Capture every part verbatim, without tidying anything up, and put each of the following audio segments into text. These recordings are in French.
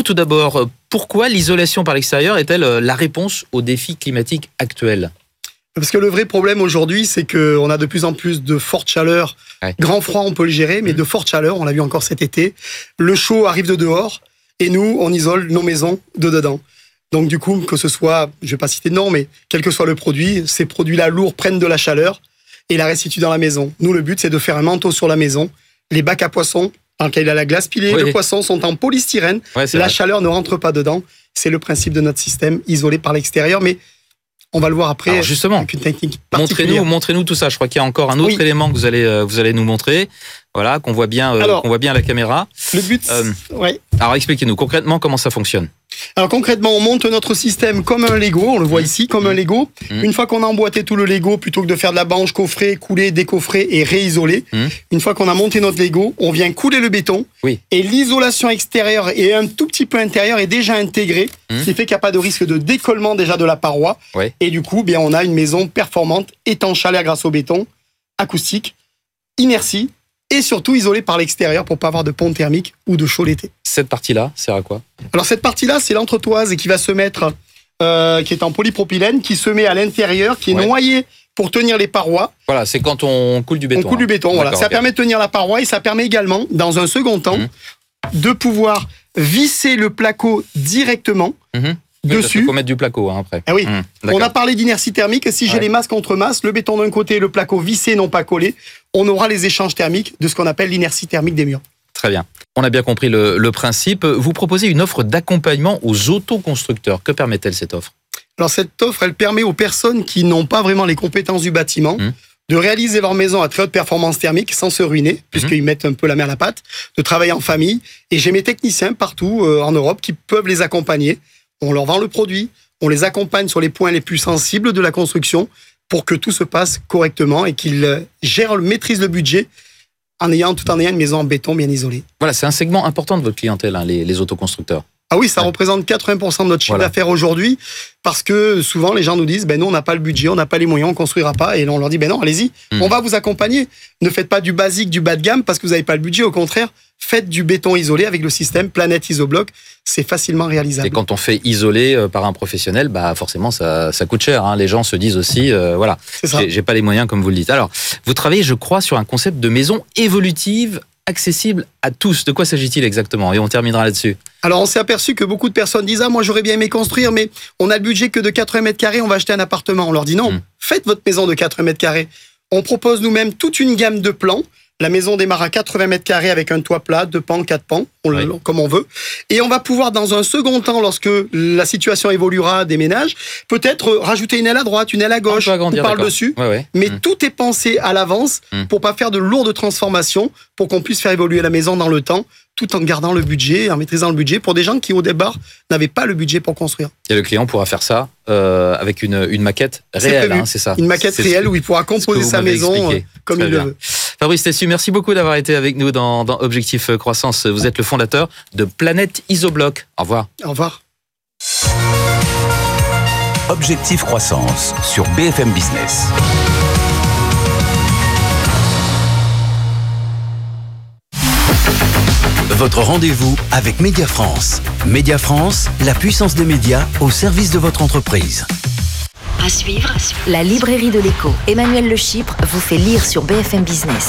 vous tout d'abord, pourquoi l'isolation par l'extérieur est-elle la réponse aux défis climatiques actuels ? Parce que le vrai problème aujourd'hui, c'est qu'on a de plus en plus de fortes chaleurs. Ouais. Grand froid, on peut le gérer, mais mmh. de fortes chaleurs, on l'a vu encore cet été. Le chaud arrive de dehors et nous, on isole nos maisons de dedans. Donc du coup, que ce soit, je ne vais pas citer de nom, mais quel que soit le produit, ces produits-là lourds prennent de la chaleur et la restituent dans la maison. Nous, le but, c'est de faire un manteau sur la maison. Les bacs à poissons, dans lesquels il y a la glace pilée, oui. le poisson, sont en polystyrène. Ouais, la vrai. chaleur ne rentre pas dedans. C'est le principe de notre système, isolé par l'extérieur, mais on va le voir après. Alors justement, avec une technique montrez-nous, montrez-nous tout ça. Je crois qu'il y a encore un autre oui. élément que vous allez, euh, vous allez nous montrer. Voilà, qu'on voit bien, euh, Alors, qu'on voit bien à la caméra. Le but, euh, ouais. Alors expliquez-nous concrètement comment ça fonctionne. Alors concrètement, on monte notre système comme un Lego, on le voit mmh. ici, comme mmh. un Lego. Mmh. Une fois qu'on a emboîté tout le Lego, plutôt que de faire de la banche, coffrer, couler, décoffrer et réisoler, mmh. une fois qu'on a monté notre Lego, on vient couler le béton. Oui. Et l'isolation extérieure et un tout petit peu intérieure est déjà intégrée, mmh. ce qui fait qu'il n'y a pas de risque de décollement déjà de la paroi. Oui. Et du coup, bien, on a une maison performante, étanche à l'air grâce au béton, acoustique, inertie, et surtout isolé par l'extérieur pour pas avoir de pont thermique ou de chaud l'été. Cette partie-là sert à quoi ? Alors cette partie-là, c'est l'entretoise qui va se mettre, euh, qui est en polypropylène, qui se met à l'intérieur, qui est ouais. noyée pour tenir les parois. Voilà, c'est quand on coule du béton. On coule hein. du béton, voilà. Ça okay. permet de tenir la paroi et ça permet également, dans un second temps, mmh. de pouvoir visser le placo directement. Mmh. Oui, dessus. Il faut mettre du placo hein, après. Ah oui. Mmh, on a parlé d'inertie thermique. Si j'ai ouais. les masses contre masses, le béton d'un côté et le placo vissé, non pas collé, on aura les échanges thermiques de ce qu'on appelle l'inertie thermique des murs. Très bien. On a bien compris le, le principe. Vous proposez une offre d'accompagnement aux autoconstructeurs. Que permet-elle cette offre ? Alors cette offre, elle permet aux personnes qui n'ont pas vraiment les compétences du bâtiment mmh. de réaliser leur maison à très haute performance thermique sans se ruiner, mmh. puisqu'ils mettent un peu la main à la pâte, de travailler en famille. Et j'ai mes techniciens partout euh, en Europe qui peuvent les accompagner. On leur vend le produit, on les accompagne sur les points les plus sensibles de la construction pour que tout se passe correctement et qu'ils gèrent, maîtrisent le budget en ayant, tout en ayant une maison en béton bien isolée. Voilà, c'est un segment important de votre clientèle, hein, les, les autoconstructeurs. Ah oui, ça ouais. représente quatre-vingts pour cent de notre chiffre voilà. d'affaires aujourd'hui parce que souvent les gens nous disent ben non, on n'a pas le budget, on n'a pas les moyens, on ne construira pas. Et là, on leur dit ben non, allez-y, mmh. on va vous accompagner. Ne faites pas du basique, du bas de gamme parce que vous n'avez pas le budget. Au contraire, faites du béton isolé avec le système Planète Isobloc. C'est facilement réalisable. Et quand on fait isoler euh, par un professionnel, bah forcément ça, ça coûte cher. Hein. Les gens se disent aussi, euh, voilà, j'ai, j'ai pas les moyens comme vous le dites. Alors, vous travaillez, je crois, sur un concept de maison évolutive accessible à tous. De quoi s'agit-il exactement ? Et on terminera là-dessus. Alors, on s'est aperçu que beaucoup de personnes disent « Ah, moi, j'aurais bien aimé construire, mais on a le budget que de quatre-vingts mètres carrés, on va acheter un appartement. » On leur dit « Non, mmh. faites votre maison de quatre-vingts mètres carrés. » On propose nous-mêmes toute une gamme de plans. La maison démarre à quatre-vingts mètres carrés avec un toit plat, deux pans, quatre pans, on oui. le, comme on veut. Et on va pouvoir, dans un second temps, lorsque la situation évoluera des ménages, peut-être rajouter une aile à droite, une aile à gauche, on, on parle dessus. Ouais, ouais. Mais mmh. tout est pensé à l'avance mmh. pour pas faire de lourdes transformations, pour qu'on puisse faire évoluer la maison dans le temps, tout en gardant le budget, en maîtrisant le budget, pour des gens qui, au départ, n'avaient pas le budget pour construire. Et le client pourra faire ça euh, avec une, une maquette réelle, c'est, hein, c'est ça. Une maquette c'est réelle où il pourra composer sa maison euh, comme Très il bien. le veut. Fabrice Tessu, merci beaucoup d'avoir été avec nous dans, dans Objectif Croissance. Vous êtes le fondateur de Planète Isobloc. Au revoir. Au revoir. Objectif Croissance sur B F M Business. Votre rendez-vous avec Média France. Média France, la puissance des médias au service de votre entreprise. À suivre, la librairie de l'écho. Emmanuel Le Chypre vous fait lire sur B F M Business.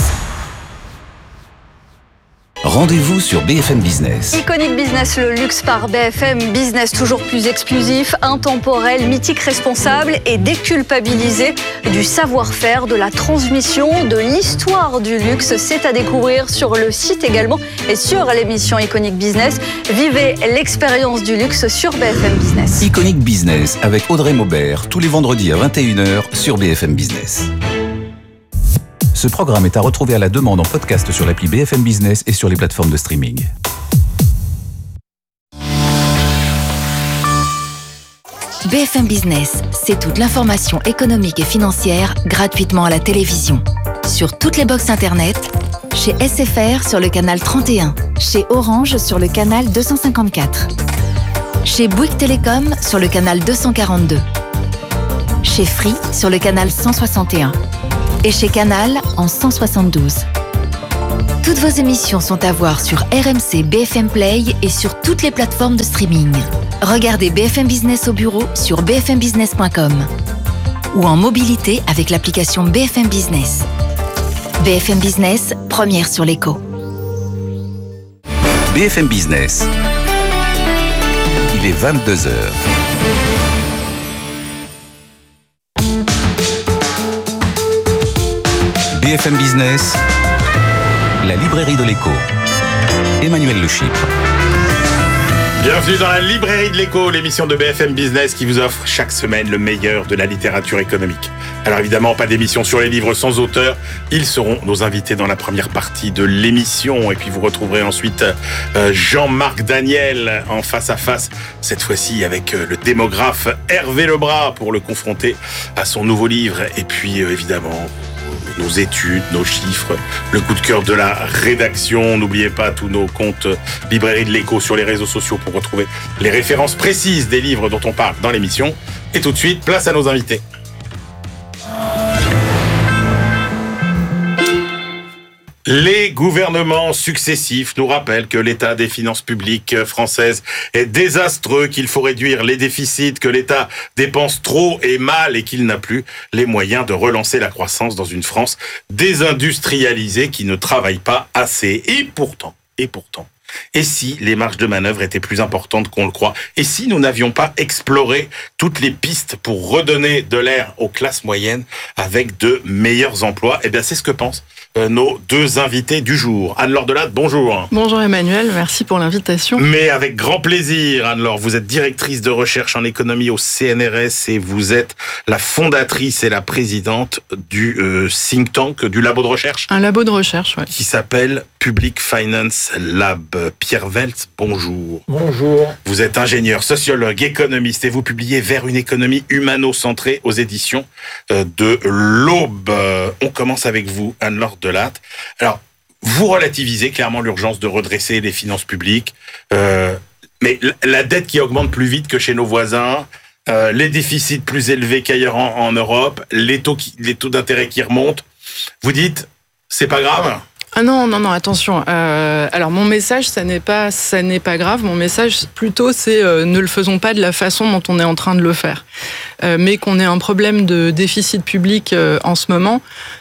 Rendez-vous sur B F M Business. Iconic Business, le luxe par B F M Business, toujours plus exclusif, intemporel, mythique, responsable et déculpabilisé du savoir-faire, de la transmission, de l'histoire du luxe. C'est à découvrir sur le site également et sur l'émission Iconic Business. Vivez l'expérience du luxe sur B F M Business. Iconic Business avec Audrey Maubert, tous les vendredis à vingt et une heures sur B F M Business. Ce programme est à retrouver à la demande en podcast sur l'appli B F M Business et sur les plateformes de streaming. B F M Business, c'est toute l'information économique et financière gratuitement à la télévision. Sur toutes les box internet, chez S F R sur le canal trente et un, chez Orange sur le canal deux cent cinquante-quatre, chez Bouygues Télécom sur le canal deux cent quarante-deux, chez Free sur le canal cent soixante et un. Et chez Canal en cent soixante-douze. Toutes vos émissions sont à voir sur R M C B F M Play et sur toutes les plateformes de streaming. Regardez B F M Business au bureau sur b f m business point com ou en mobilité avec l'application B F M Business. B F M Business, première sur l'écho. B F M Business. Il est vingt-deux heures. B F M Business, la librairie de l'écho. Emmanuel Le Chypre. Bienvenue dans la librairie de l'écho, l'émission de B F M Business qui vous offre chaque semaine le meilleur de la littérature économique. Alors évidemment, pas d'émission sur les livres sans auteur. Ils seront nos invités dans la première partie de l'émission. Et puis vous retrouverez ensuite Jean-Marc Daniel en face à face, cette fois-ci avec le démographe Hervé Lebras pour le confronter à son nouveau livre. Et puis évidemment, nos études, nos chiffres, le coup de cœur de la rédaction. N'oubliez pas tous nos comptes Librairie de l'Écho sur les réseaux sociaux pour retrouver les références précises des livres dont on parle dans l'émission. Et tout de suite, place à nos invités. Les gouvernements successifs nous rappellent que l'état des finances publiques françaises est désastreux, qu'il faut réduire les déficits, que l'État dépense trop et mal et qu'il n'a plus les moyens de relancer la croissance dans une France désindustrialisée qui ne travaille pas assez. Et pourtant, et pourtant, et si les marges de manœuvre étaient plus importantes qu'on le croit? Et si nous n'avions pas exploré toutes les pistes pour redonner de l'air aux classes moyennes avec de meilleurs emplois? Eh bien, c'est ce que pensent euh, nos deux invités du jour. Anne-Laure Delatte, bonjour. Bonjour Emmanuel, merci pour l'invitation. Mais avec grand plaisir, Anne-Laure. Vous êtes directrice de recherche en économie au C N R S et vous êtes la fondatrice et la présidente du euh, think tank, du labo de recherche. Un labo de recherche, oui. Qui s'appelle Public Finance Lab. Pierre Weltz, bonjour. Bonjour. Vous êtes ingénieur, sociologue, économiste et vous publiez Vers une économie humano-centrée aux éditions de l'Aube. On commence avec vous, Anne-Laure Delatte. Alors, vous relativisez clairement l'urgence de redresser les finances publiques, euh, mais la dette qui augmente plus vite que chez nos voisins, euh, les déficits plus élevés qu'ailleurs en, en Europe, les taux, qui, les taux d'intérêt qui remontent, vous dites, c'est pas grave ? Ah non, non, non, attention. Euh, alors mon message, ça n'est pas, ça n'est pas grave. Mon message, plutôt, c'est euh, ne le faisons pas de la façon dont on est en train de le faire. Euh, mais qu'on ait un problème de déficit public euh, en ce moment,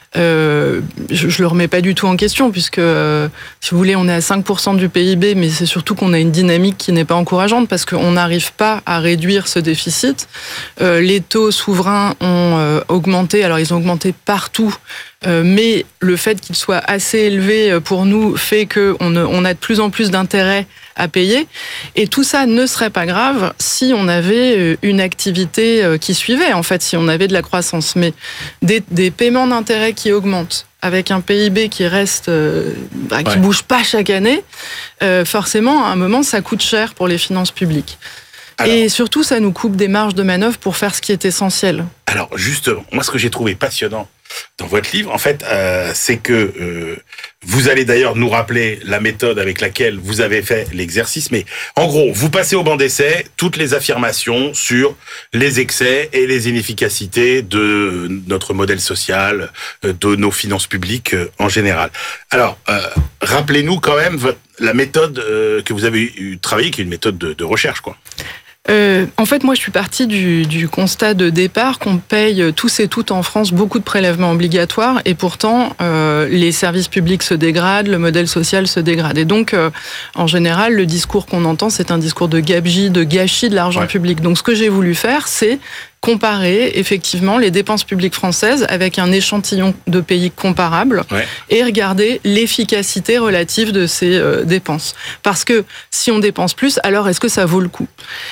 euh, je, je le remets pas du tout en question, puisque euh, si vous voulez, on est à cinq pour cent du P I B, mais c'est surtout qu'on a une dynamique qui n'est pas encourageante parce qu'on n'arrive pas à réduire ce déficit. Euh, les taux souverains ont euh, augmenté. Alors ils ont augmenté partout. Euh, mais le fait qu'il soit assez élevé pour nous fait qu'on on a de plus en plus d'intérêts à payer. Et tout ça ne serait pas grave si on avait une activité qui suivait, en fait, si on avait de la croissance. Mais des, des paiements d'intérêts qui augmentent, avec un P I B qui reste, euh, bah, qui ouais. bouge pas chaque année, euh, forcément, à un moment, ça coûte cher pour les finances publiques. Alors, et surtout, ça nous coupe des marges de manœuvre pour faire ce qui est essentiel. Alors, justement, moi, ce que j'ai trouvé passionnant dans votre livre, en fait, euh, c'est que euh, vous allez d'ailleurs nous rappeler la méthode avec laquelle vous avez fait l'exercice, mais en gros, vous passez au banc d'essai toutes les affirmations sur les excès et les inefficacités de notre modèle social, de nos finances publiques en général. Alors, euh, rappelez-nous quand même votre, la méthode euh, que vous avez eu, travaillée, qui est une méthode de, de recherche, quoi. Euh, en fait, moi, je suis partie du, du constat de départ qu'on paye tous et toutes en France beaucoup de prélèvements obligatoires et pourtant, euh, les services publics se dégradent, le modèle social se dégrade. Et donc, euh, en général, le discours qu'on entend, c'est un discours de gabegie, de gâchis de l'argent ouais. public. Donc, ce que j'ai voulu faire, c'est comparer effectivement les dépenses publiques françaises avec un échantillon de pays comparables ouais. et regarder l'efficacité relative de ces euh, dépenses. Parce que si on dépense plus, alors est-ce que ça vaut le coup ?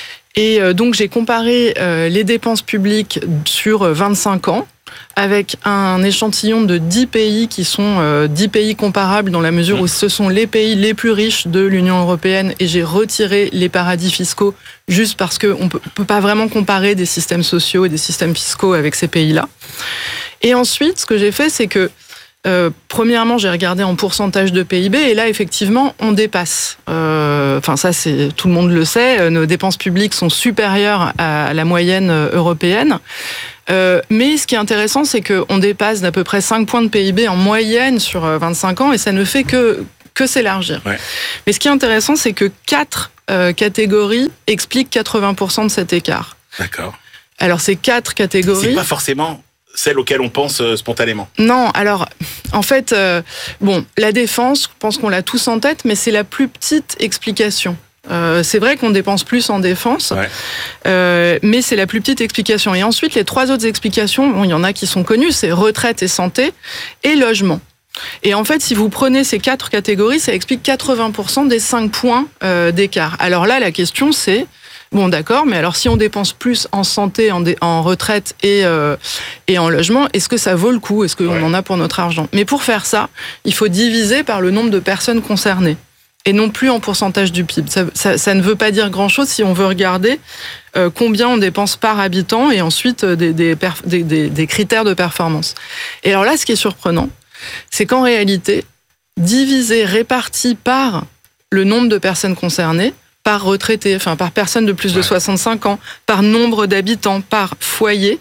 Et donc, j'ai comparé euh, les dépenses publiques sur vingt-cinq ans avec un échantillon de dix pays qui sont euh, dix pays comparables dans la mesure où ce sont les pays les plus riches de l'Union européenne et j'ai retiré les paradis fiscaux juste parce qu'on ne peut pas vraiment comparer des systèmes sociaux et des systèmes fiscaux avec ces pays-là. Et ensuite, ce que j'ai fait, c'est que Euh, premièrement, j'ai regardé en pourcentage de P I B et là, effectivement, on dépasse. Euh, enfin, ça, c'est tout le monde le sait. Nos dépenses publiques sont supérieures à la moyenne européenne. Euh, mais ce qui est intéressant, c'est qu'on dépasse d'à peu près cinq points de P I B en moyenne sur vingt-cinq ans et ça ne fait que, que s'élargir. Ouais. Mais ce qui est intéressant, c'est que quatre euh, catégories expliquent quatre-vingts pour cent de cet écart. D'accord. Alors, ces quatre catégories... C'est pas forcément... celles auxquelles on pense euh, spontanément. Non, alors, en fait, euh, bon, la défense, je pense qu'on l'a tous en tête, mais c'est la plus petite explication. Euh, c'est vrai qu'on dépense plus en défense, ouais. euh, mais c'est la plus petite explication. Et ensuite, les trois autres explications, bon, il y en a qui sont connues, c'est retraite et santé et logement. Et en fait, si vous prenez ces quatre catégories, ça explique quatre-vingts pour cent des cinq points euh, d'écart. Alors là, la question, c'est... Bon, d'accord, mais alors si on dépense plus en santé, en, dé, en retraite et, euh, et en logement, est-ce que ça vaut le coup ? Est-ce qu'on ouais. en a pour notre argent ? Mais pour faire ça, il faut diviser par le nombre de personnes concernées et non plus en pourcentage du P I B. Ça, ça, ça ne veut pas dire grand-chose si on veut regarder euh, combien on dépense par habitant et ensuite euh, des, des, perf- des, des, des critères de performance. Et alors là, ce qui est surprenant, c'est qu'en réalité, diviser, réparti par le nombre de personnes concernées, par retraité, enfin par personne de plus de ouais. soixante-cinq ans, par nombre d'habitants, par foyer.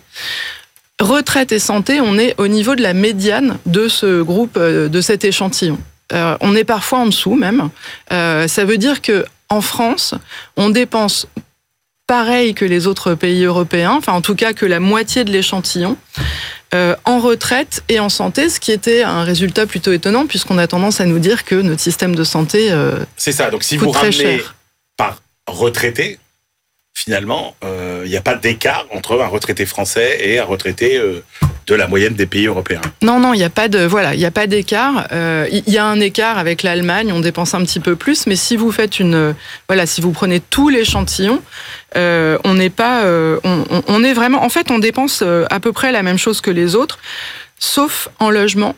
Retraite et santé, on est au niveau de la médiane de ce groupe, de cet échantillon. Euh, on est parfois en dessous même. Euh, ça veut dire que en France, on dépense pareil que les autres pays européens, enfin en tout cas que la moitié de l'échantillon, euh, en retraite et en santé, ce qui était un résultat plutôt étonnant puisqu'on a tendance à nous dire que notre système de santé euh, c'est ça. Donc si coûte vous très ramenez cher. Par retraité, finalement, il euh, n'y a pas d'écart entre un retraité français et un retraité euh, de la moyenne des pays européens. Non, non, il n'y a pas de, voilà, il y a pas d'écart. Il euh, y a un écart avec l'Allemagne, on dépense un petit peu plus, mais si vous faites une, voilà, si vous prenez tout l'échantillon, euh, on n'est pas, euh, on, on, on est vraiment, en fait, on dépense à peu près la même chose que les autres, sauf en logement.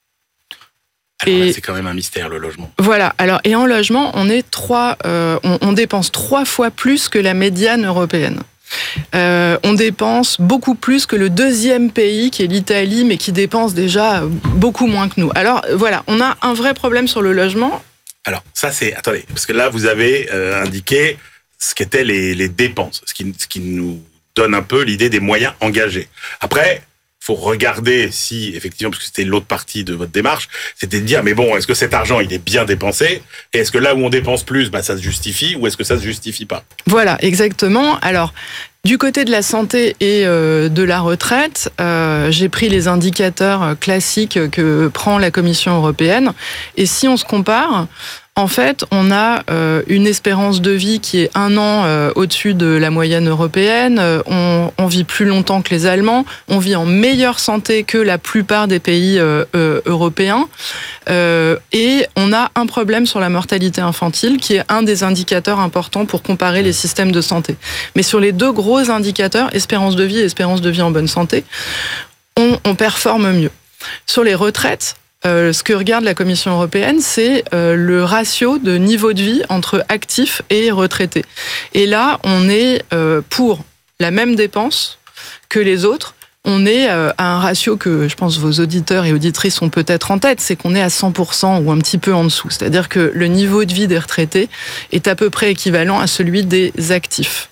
Alors là, c'est quand même un mystère, le logement. Voilà. Alors, et en logement, on est trois, euh, on, on dépense trois fois plus que la médiane européenne. Euh, on dépense beaucoup plus que le deuxième pays, qui est l'Italie, mais qui dépense déjà beaucoup moins que nous. Alors, voilà, on a un vrai problème sur le logement. Alors, ça, c'est... Attendez, parce que là, vous avez euh, indiqué ce qu'étaient les, les dépenses, ce qui, ce qui nous donne un peu l'idée des moyens engagés. Après... faut regarder si, effectivement, parce que c'était l'autre partie de votre démarche, c'était de dire, mais bon, est-ce que cet argent, il est bien dépensé ? Et est-ce que là où on dépense plus, bah, ça se justifie, ou est-ce que ça se justifie pas ? Voilà, exactement. Alors, du côté de la santé et euh, de la retraite, euh, j'ai pris les indicateurs classiques que prend la Commission européenne. Et si on se compare, en fait, on a euh, une espérance de vie qui est un an euh, au-dessus de la moyenne européenne. On, on vit plus longtemps que les Allemands. On vit en meilleure santé que la plupart des pays euh, euh, européens. Euh, et on a un problème sur la mortalité infantile qui est un des indicateurs importants pour comparer les systèmes de santé. Mais sur les deux gros indicateurs, espérance de vie et espérance de vie en bonne santé, on, on performe mieux. Sur les retraites, Euh, ce que regarde la Commission européenne, c'est euh, le ratio de niveau de vie entre actifs et retraités. Et là, on est euh, pour la même dépense que les autres. On est euh, à un ratio que je pense vos auditeurs et auditrices ont peut-être en tête, c'est qu'on est à cent pour cent ou un petit peu en dessous. C'est-à-dire que le niveau de vie des retraités est à peu près équivalent à celui des actifs.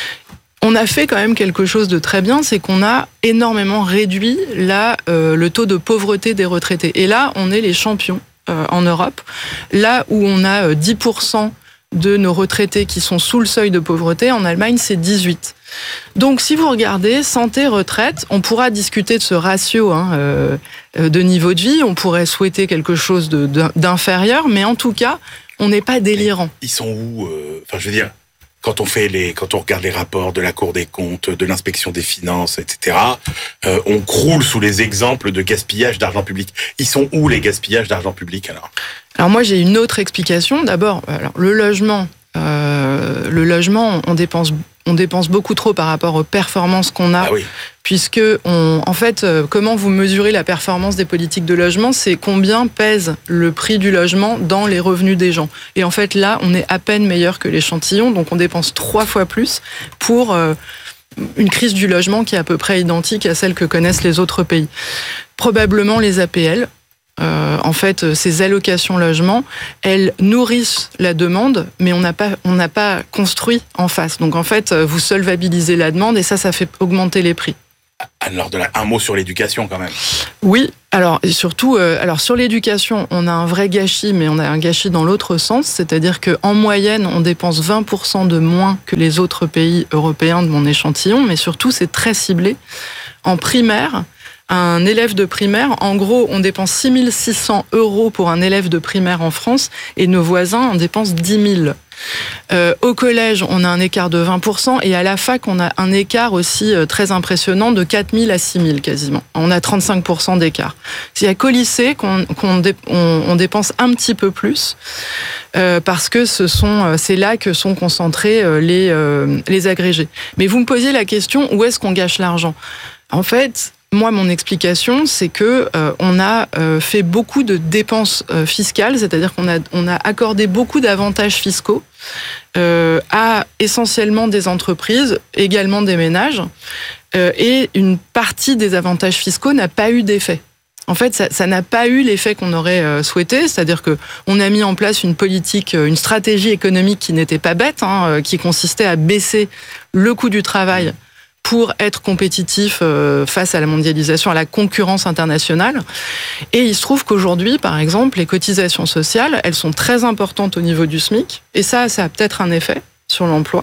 On a fait quand même quelque chose de très bien, c'est qu'on a énormément réduit la, euh, le taux de pauvreté des retraités. Et là, on est les champions euh, en Europe. Là où on a euh, dix pour cent de nos retraités qui sont sous le seuil de pauvreté, en Allemagne, c'est dix-huit. Donc, si vous regardez santé, retraite, on pourra discuter de ce ratio hein, euh, de niveau de vie. On pourrait souhaiter quelque chose de, de, d'inférieur, mais en tout cas, on n'est pas délirant. Ils sont où euh, Enfin, je veux dire... Quand on fait les, quand on regarde les rapports de la Cour des comptes, de l'inspection des finances, et cetera, euh, on croule sous les exemples de gaspillage d'argent public. Ils sont où les gaspillages d'argent public alors ? Alors moi j'ai une autre explication. D'abord, alors, le logement, euh, le logement, on dépense, on dépense beaucoup trop par rapport aux performances qu'on a. Ah oui. Puisque, on, en fait, euh, comment vous mesurez la performance des politiques de logement ? C'est combien pèse le prix du logement dans les revenus des gens. Et en fait, là, on est à peine meilleur que l'échantillon, donc on dépense trois fois plus pour euh, une crise du logement qui est à peu près identique à celle que connaissent les autres pays. Probablement les A P L. Euh, en fait, ces allocations logement, elles nourrissent la demande, mais on n'a pas, on n'a pas construit en face. Donc en fait, vous solvabilisez la demande et ça, ça fait augmenter les prix. Alors, de la, un mot sur l'éducation quand même. Oui, alors et surtout, euh, alors sur l'éducation, on a un vrai gâchis, mais on a un gâchis dans l'autre sens, c'est-à-dire qu'en moyenne, on dépense vingt pour cent de moins que les autres pays européens de mon échantillon, mais surtout, c'est très ciblé. En primaire, un élève de primaire, en gros, on dépense six mille six cents euros pour un élève de primaire en France, et nos voisins en dépensent dix mille. Euh, au collège, on a un écart de vingt pour cent et à la fac, on a un écart aussi euh, très impressionnant de quatre mille à six mille quasiment. On a trente-cinq pour cent d'écart. Il n'y a qu'au lycée qu'on, qu'on dé, on, on dépense un petit peu plus euh, parce que ce sont, c'est là que sont concentrés euh, les, euh, les agrégés. Mais vous me posiez la question, où est-ce qu'on gâche l'argent ? En fait, moi, mon explication, c'est que euh, on a euh, fait beaucoup de dépenses euh, fiscales, c'est-à-dire qu'on a on a accordé beaucoup d'avantages fiscaux euh, à essentiellement des entreprises, également des ménages, euh, et une partie des avantages fiscaux n'a pas eu d'effet. En fait, ça, ça n'a pas eu l'effet qu'on aurait euh, souhaité, c'est-à-dire que on a mis en place une politique, une stratégie économique qui n'était pas bête, hein, qui consistait à baisser le coût du travail pour être compétitif face à la mondialisation, à la concurrence internationale. Et il se trouve qu'aujourd'hui, par exemple, les cotisations sociales, elles sont très importantes au niveau du SMIC, et ça, ça a peut-être un effet sur l'emploi,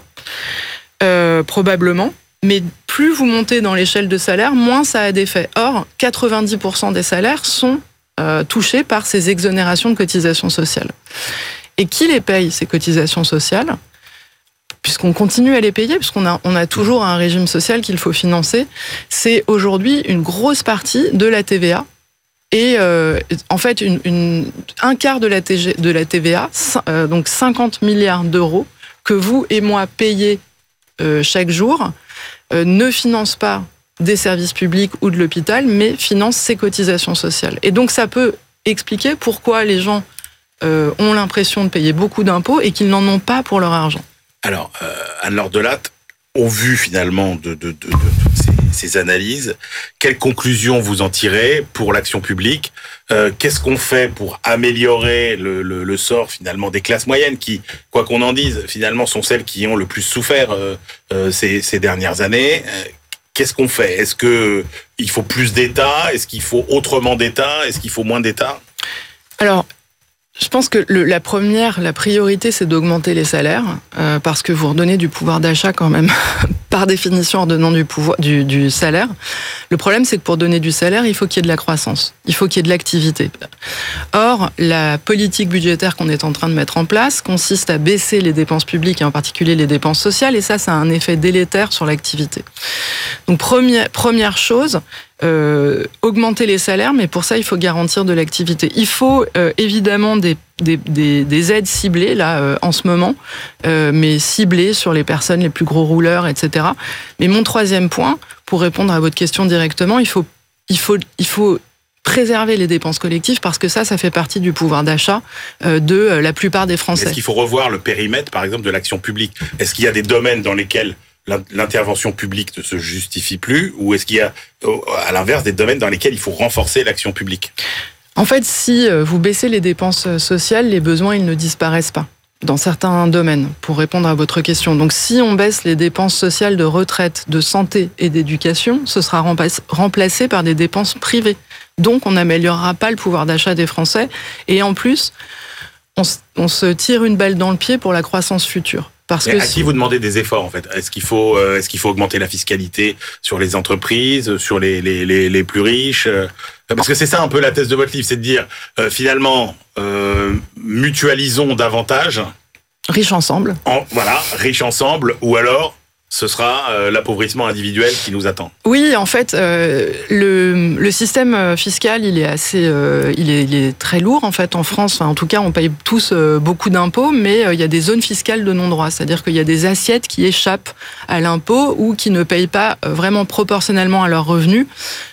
euh, probablement. Mais plus vous montez dans l'échelle de salaire, moins ça a d'effet. Or, quatre-vingt-dix pour cent des salaires sont euh, touchés par ces exonérations de cotisations sociales. Et qui les paye, ces cotisations sociales ? Puisqu'on continue à les payer, puisqu'on a, on a toujours un régime social qu'il faut financer, c'est aujourd'hui une grosse partie de la T V A. Et euh, en fait, une, une, un quart de la, T G, de la T V A, euh, donc cinquante milliards d'euros, que vous et moi payez euh, chaque jour, euh, ne finance pas des services publics ou de l'hôpital, mais finance ces cotisations sociales. Et donc ça peut expliquer pourquoi les gens euh, ont l'impression de payer beaucoup d'impôts et qu'ils n'en ont pas pour leur argent. Alors, euh, Anne-Laure Delatte, au vu finalement de, de, de, de toutes ces, ces analyses, quelles conclusions vous en tirez pour l'action publique ? euh, Qu'est-ce qu'on fait pour améliorer le, le, le sort finalement des classes moyennes qui, quoi qu'on en dise, finalement sont celles qui ont le plus souffert euh, euh, ces, ces dernières années ? euh, Qu'est-ce qu'on fait ? Est-ce qu'il faut plus d'État ? Est-ce qu'il faut autrement d'État ? Est-ce qu'il faut moins d'État ? Alors, je pense que le, la première, la priorité, c'est d'augmenter les salaires, euh, parce que vous redonnez du pouvoir d'achat quand même, par définition en donnant du, pouvoir, du, du salaire. Le problème, c'est que pour donner du salaire, il faut qu'il y ait de la croissance, il faut qu'il y ait de l'activité. Or, la politique budgétaire qu'on est en train de mettre en place consiste à baisser les dépenses publiques, et en particulier les dépenses sociales, et ça, ça a un effet délétère sur l'activité. Donc, première, première chose, Euh, augmenter les salaires, mais pour ça, il faut garantir de l'activité. Il faut euh, évidemment des, des, des, des aides ciblées, là, euh, en ce moment, euh, mais ciblées sur les personnes les plus gros rouleurs, et cetera. Mais mon troisième point, pour répondre à votre question directement, il faut, il faut, il faut préserver les dépenses collectives, parce que ça, ça fait partie du pouvoir d'achat euh, de euh, la plupart des Français. Est-ce qu'il faut revoir le périmètre, par exemple, de l'action publique ? Est-ce qu'il y a des domaines dans lesquels l'intervention publique ne se justifie plus, ou est-ce qu'il y a, à l'inverse, des domaines dans lesquels il faut renforcer l'action publique ? En fait, si vous baissez les dépenses sociales, les besoins, ils ne disparaissent pas dans certains domaines, pour répondre à votre question. Donc, si on baisse les dépenses sociales de retraite, de santé et d'éducation, ce sera remplacé par des dépenses privées. Donc, on n'améliorera pas le pouvoir d'achat des Français. Et en plus, on, on se tire une balle dans le pied pour la croissance future. Parce que à qui vous demandez des efforts, en fait ? Est-ce qu'il faut, euh, est-ce qu'il faut augmenter la fiscalité sur les entreprises, sur les, les, les, les plus riches ? Parce que c'est ça un peu la thèse de votre livre, c'est de dire, euh, finalement, euh, mutualisons davantage. Riches ensemble. En, voilà, riches ensemble, ou alors ce sera euh, l'appauvrissement individuel qui nous attend. Oui, en fait, euh, le, le système fiscal, il est assez, euh, il est, il est très lourd en fait en France. Enfin, en tout cas, on paye tous euh, beaucoup d'impôts, mais euh, il y a des zones fiscales de non-droit, c'est-à-dire qu'il y a des assiettes qui échappent à l'impôt ou qui ne payent pas euh, vraiment proportionnellement à leurs revenus,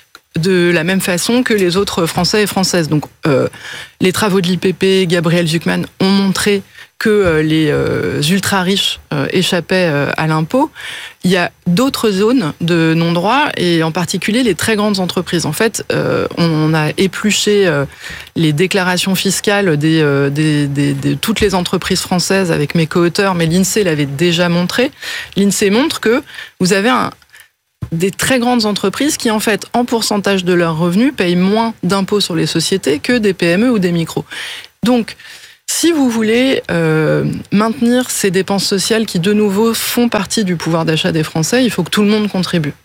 de la même façon que les autres Français et Françaises. Donc, euh, les travaux de l'I P P, Gabriel Zucman ont montré que les ultra-riches échappaient à l'impôt, il y a d'autres zones de non-droit, et en particulier les très grandes entreprises. En fait, on a épluché les déclarations fiscales des, des, des, de toutes les entreprises françaises avec mes co-auteurs, mais l'INSEE l'avait déjà montré. L'INSEE montre que vous avez un, des très grandes entreprises qui, en fait, en pourcentage de leurs revenus, payent moins d'impôts sur les sociétés que des P M E ou des micros. Donc, si vous voulez euh, maintenir ces dépenses sociales qui, de nouveau, font partie du pouvoir d'achat des Français, il faut que tout le monde contribue.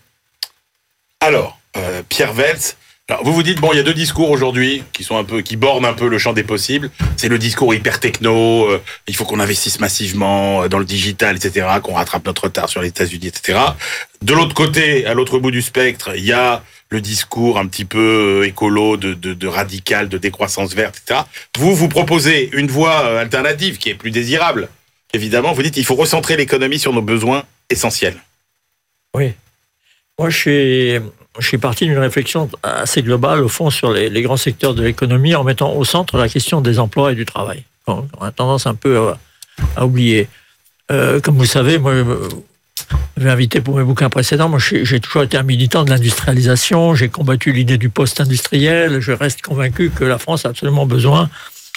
Alors, euh, Pierre Weltz, alors vous vous dites, bon, il y a deux discours aujourd'hui qui sont un peu, qui bornent un peu le champ des possibles. C'est le discours hyper techno, euh, il faut qu'on investisse massivement dans le digital, et cetera, qu'on rattrape notre retard sur les États-Unis, et cetera. De l'autre côté, à l'autre bout du spectre, il y a le discours un petit peu écolo, de, de, de radical, de décroissance verte, et cetera. Vous, vous proposez une voie alternative qui est plus désirable. Évidemment, vous dites qu'il faut recentrer l'économie sur nos besoins essentiels. Oui. Moi, je suis, je suis parti d'une réflexion assez globale, au fond, sur les, les grands secteurs de l'économie, en mettant au centre la question des emplois et du travail. On a tendance un peu à, à oublier. Euh, comme vous savez, moi... Je vais inviter pour mes bouquins précédents. Moi, j'ai toujours été un militant de l'industrialisation. J'ai combattu l'idée du post-industriel. Je reste convaincu que la France a absolument besoin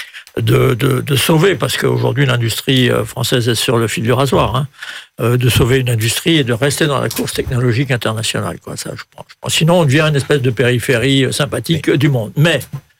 de, de, de sauver, parce qu'aujourd'hui, l'industrie française est sur le fil du rasoir, hein, de sauver une industrie et de rester dans la course technologique internationale. Quoi. Ça, je pense, je pense. Sinon, on devient une espèce de périphérie sympathique du monde. Mais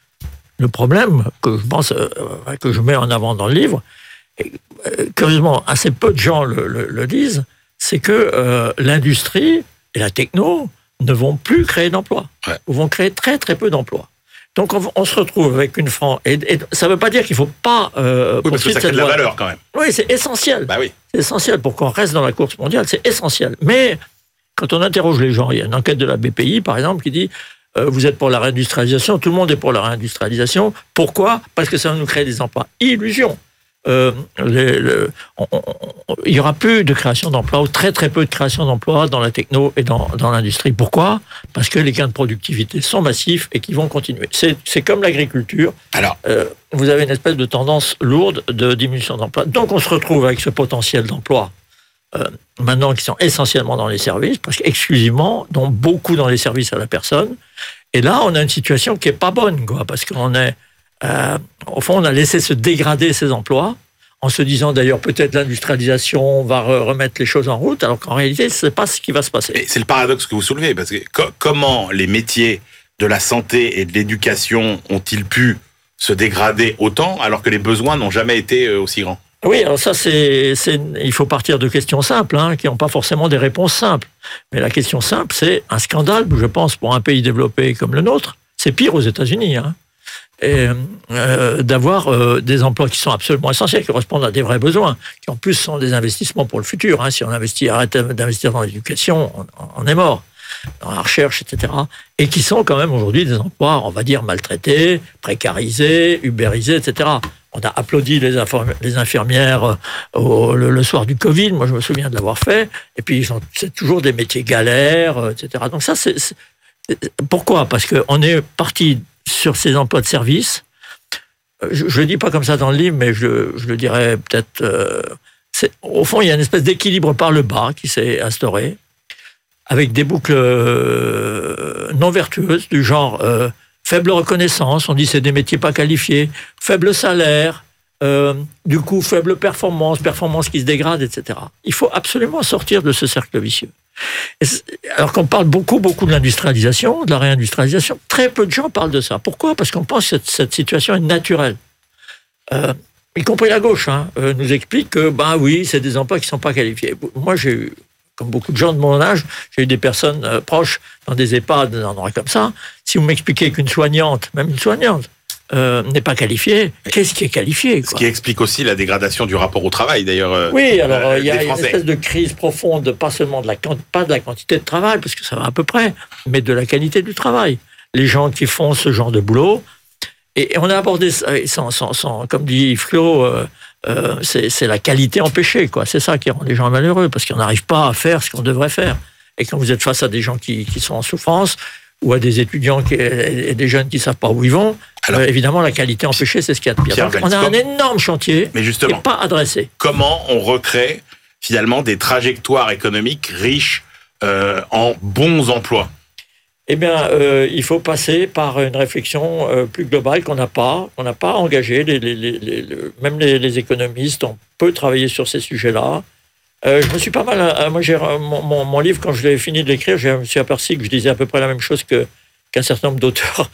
le problème que je pense, que je mets en avant dans le livre, et, curieusement, assez peu de gens le, le, le disent, c'est que euh, l'industrie et la techno ne vont plus créer d'emplois. Ouais. Ou vont créer très très peu d'emplois. Donc on, on se retrouve avec une France... Et, et ça ne veut pas dire qu'il ne faut pas... Euh, oui, parce que ça crée de la valeur quand même. Oui, c'est essentiel. Bah oui. C'est essentiel pour qu'on reste dans la course mondiale, c'est essentiel. Mais quand on interroge les gens, il y a une enquête de la B P I, par exemple, qui dit euh, vous êtes pour la réindustrialisation, tout le monde est pour la réindustrialisation. Pourquoi ? Parce que ça va nous créer des emplois. Illusion. Euh, les, le, on, on, il y aura plus de création d'emplois, ou très très peu de création d'emplois dans la techno et dans, dans l'industrie. Pourquoi ? Parce que les gains de productivité sont massifs et qui vont continuer. C'est, c'est comme l'agriculture. Alors, euh, vous avez une espèce de tendance lourde de diminution d'emplois. Donc on se retrouve avec ce potentiel d'emploi euh, maintenant qui sont essentiellement dans les services, parce qu'exclusivement, dont beaucoup dans les services à la personne. Et là, on a une situation qui est pas bonne, quoi, parce qu'on est Euh, au fond, on a laissé se dégrader ces emplois, en se disant d'ailleurs peut-être l'industrialisation va remettre les choses en route, alors qu'en réalité, ce n'est pas ce qui va se passer. Et c'est le paradoxe que vous soulevez, parce que co- comment les métiers de la santé et de l'éducation ont-ils pu se dégrader autant, alors que les besoins n'ont jamais été aussi grands ? Oui, alors ça, c'est, c'est, il faut partir de questions simples, hein, qui n'ont pas forcément des réponses simples. Mais la question simple, c'est un scandale, je pense, pour un pays développé comme le nôtre. C'est pire aux États-Unis, hein. Et euh, d'avoir euh, des emplois qui sont absolument essentiels, qui correspondent à des vrais besoins, qui en plus sont des investissements pour le futur. Hein. Si on investit, arrête d'investir dans l'éducation, on, on est mort, dans la recherche, et cetera. Et qui sont quand même aujourd'hui des emplois, on va dire, maltraités, précarisés, ubérisés, et cetera. On a applaudi les, infirmi- les infirmières au, le, le soir du Covid, moi je me souviens de l'avoir fait, et puis ils ont, c'est toujours des métiers galères, et cetera. Donc ça, c'est, c'est pourquoi ? Parce qu'on est parti sur ces emplois de service. Je ne le dis pas comme ça dans le livre, mais je, je le dirais peut-être... Euh, c'est, au fond, il y a une espèce d'équilibre par le bas qui s'est instauré, avec des boucles euh, non vertueuses, du genre euh, faible reconnaissance, on dit c'est des métiers pas qualifiés, faible salaire, euh, du coup faible performance, performance qui se dégrade, et cetera. Il faut absolument sortir de ce cercle vicieux. Et alors qu'on parle beaucoup, beaucoup de l'industrialisation, de la réindustrialisation, très peu de gens parlent de ça. Pourquoi ? Parce qu'on pense que cette, cette situation est naturelle. Euh, y compris la gauche, hein, euh, nous explique que, ben oui, c'est des emplois qui ne sont pas qualifiés. Moi, j'ai eu, comme beaucoup de gens de mon âge, j'ai eu des personnes euh, proches dans des EHPAD, dans des endroits comme ça. Si vous m'expliquez qu'une soignante, même une soignante, Euh, n'est pas qualifié, qu'est-ce qui est qualifié, quoi ? Ce qui explique aussi la dégradation du rapport au travail, d'ailleurs. Euh, oui, alors euh, il y a une espèce de crise profonde, pas seulement de la, pas de la quantité de travail, parce que ça va à peu près, mais de la qualité du travail. Les gens qui font ce genre de boulot, et, et on a abordé ça, sans, sans, sans, comme dit Yves Clos, euh, euh, c'est, c'est la qualité empêchée, quoi. C'est ça qui rend les gens malheureux, parce qu'on n'arrive pas à faire ce qu'on devrait faire. Et quand vous êtes face à des gens qui, qui sont en souffrance, ou à des étudiants qui, et des jeunes qui ne savent pas où ils vont, alors, euh, évidemment, la qualité empêchée, c'est ce qu'il y a de pire. Donc, on a un énorme chantier mais justement, qui n'est pas adressé. Comment on recrée finalement des trajectoires économiques riches euh, en bons emplois? Eh bien, euh, il faut passer par une réflexion euh, plus globale qu'on n'a pas, qu'on n'a pas engagée. Les, les, les, les, même les, les économistes, on peut travailler sur ces sujets-là. Euh, je me suis pas mal. Euh, moi, j'ai mon, mon, mon livre, quand je l'ai fini de l'écrire, je me suis aperçu que je disais à peu près la même chose que qu'un certain nombre d'auteurs,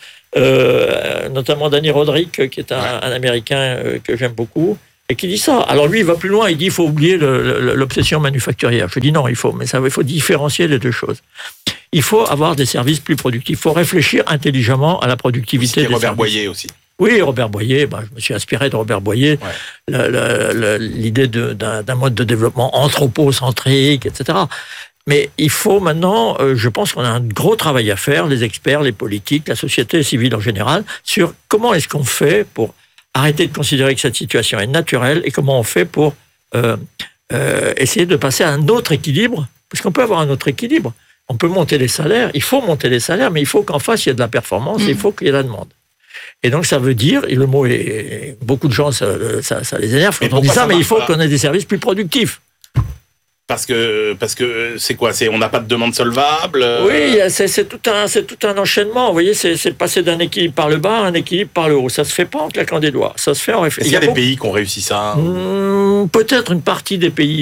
euh, notamment Danny Roderick, qui est un, un Américain euh, que j'aime beaucoup, et qui dit ça. Alors lui, il va plus loin. Il dit il faut oublier le, le, l'obsession manufacturière. Je dis non, il faut, mais ça, il faut différencier les deux choses. Il faut avoir des services plus productifs. Il faut réfléchir intelligemment à la productivité des Robert services. Boyer aussi. Oui, Robert Boyer, ben, je me suis inspiré de Robert Boyer, ouais. le, le, le, l'idée de, d'un, d'un mode de développement anthropocentrique, et cetera. Mais il faut maintenant, euh, je pense qu'on a un gros travail à faire, les experts, les politiques, la société civile en général, sur comment est-ce qu'on fait pour arrêter de considérer que cette situation est naturelle et comment on fait pour euh, euh, essayer de passer à un autre équilibre, parce qu'on peut avoir un autre équilibre. On peut monter les salaires, il faut monter les salaires, mais il faut qu'en face, il y ait de la performance, mmh. et il faut qu'il y ait de la demande. Et donc, ça veut dire, et le mot est, beaucoup de gens, ça, ça, ça les énerve quand on dit ça, mais il faut pas. qu'on ait des services plus productifs. Parce que, parce que c'est quoi? C'est, on n'a pas de demande solvable? Oui, c'est, c'est, tout un, c'est tout un enchaînement. Vous voyez, c'est, c'est passer d'un équilibre par le bas à un équilibre par le haut. Ça se fait pas en claquant des doigts. Ça se fait en réfléchissant. Est-ce qu'il y a, y a des pays qui ont réussi ça? mmh, Peut-être une partie des pays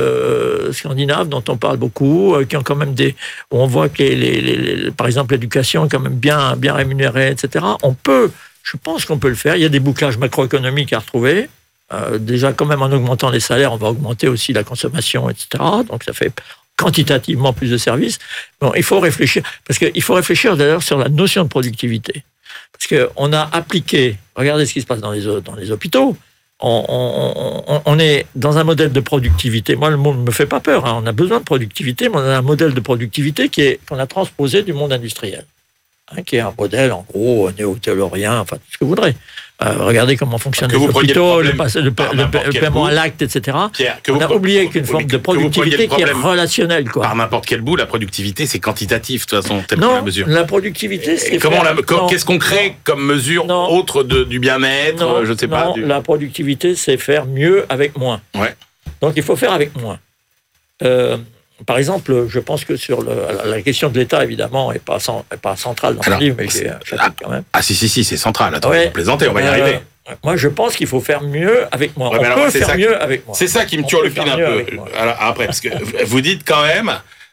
euh, scandinaves dont on parle beaucoup, euh, qui ont quand même des... Où on voit que, les, les, les, par exemple, l'éducation est quand même bien, bien rémunérée, et cetera. On peut, je pense qu'on peut le faire. Il y a des bouclages macroéconomiques à retrouver. Euh, déjà, quand même, en augmentant les salaires, on va augmenter aussi la consommation, et cetera. Donc, ça fait quantitativement plus de services. Bon, il faut réfléchir, parce qu'il faut réfléchir d'ailleurs sur la notion de productivité. Parce qu'on a appliqué, regardez ce qui se passe dans les, dans les hôpitaux, on, on, on, on est dans un modèle de productivité. Moi, le mot ne me fait pas peur, hein. On a besoin de productivité, mais on a un modèle de productivité qui est, qu'on a transposé du monde industriel, hein, qui est un modèle, en gros, néo-taylorien, enfin, tout ce que vous voudrez. Euh, regardez comment fonctionnent les hôpitaux, le, le, le, le, le paiement à l'acte, et cetera. Pierre, on a oublié qu'une forme de productivité qui est relationnelle, quoi. Par n'importe quel bout, la productivité, c'est quantitatif, de toute façon, telle non, la mesure. La productivité, c'est... Comment la, non, qu'est-ce qu'on crée non, comme mesure non, autre de, du bien-être, non, je ne sais non, pas du... La productivité, c'est faire mieux avec moins. Ouais. Donc, il faut faire avec moins. Euh, Par exemple, je pense que sur le, la question de l'État, évidemment, n'est pas, pas centrale dans Alors, le livre, mais j'ai un chapitre quand même. Ah si, si, si, c'est central. Attends, ouais, vous plaisantez, on va y euh, arriver. Moi, je pense qu'il faut faire mieux avec moi. Ouais, on alors, peut faire mieux qui, avec moi. C'est ça qui me turlupine un peu. Alors, après, parce que vous dites quand même,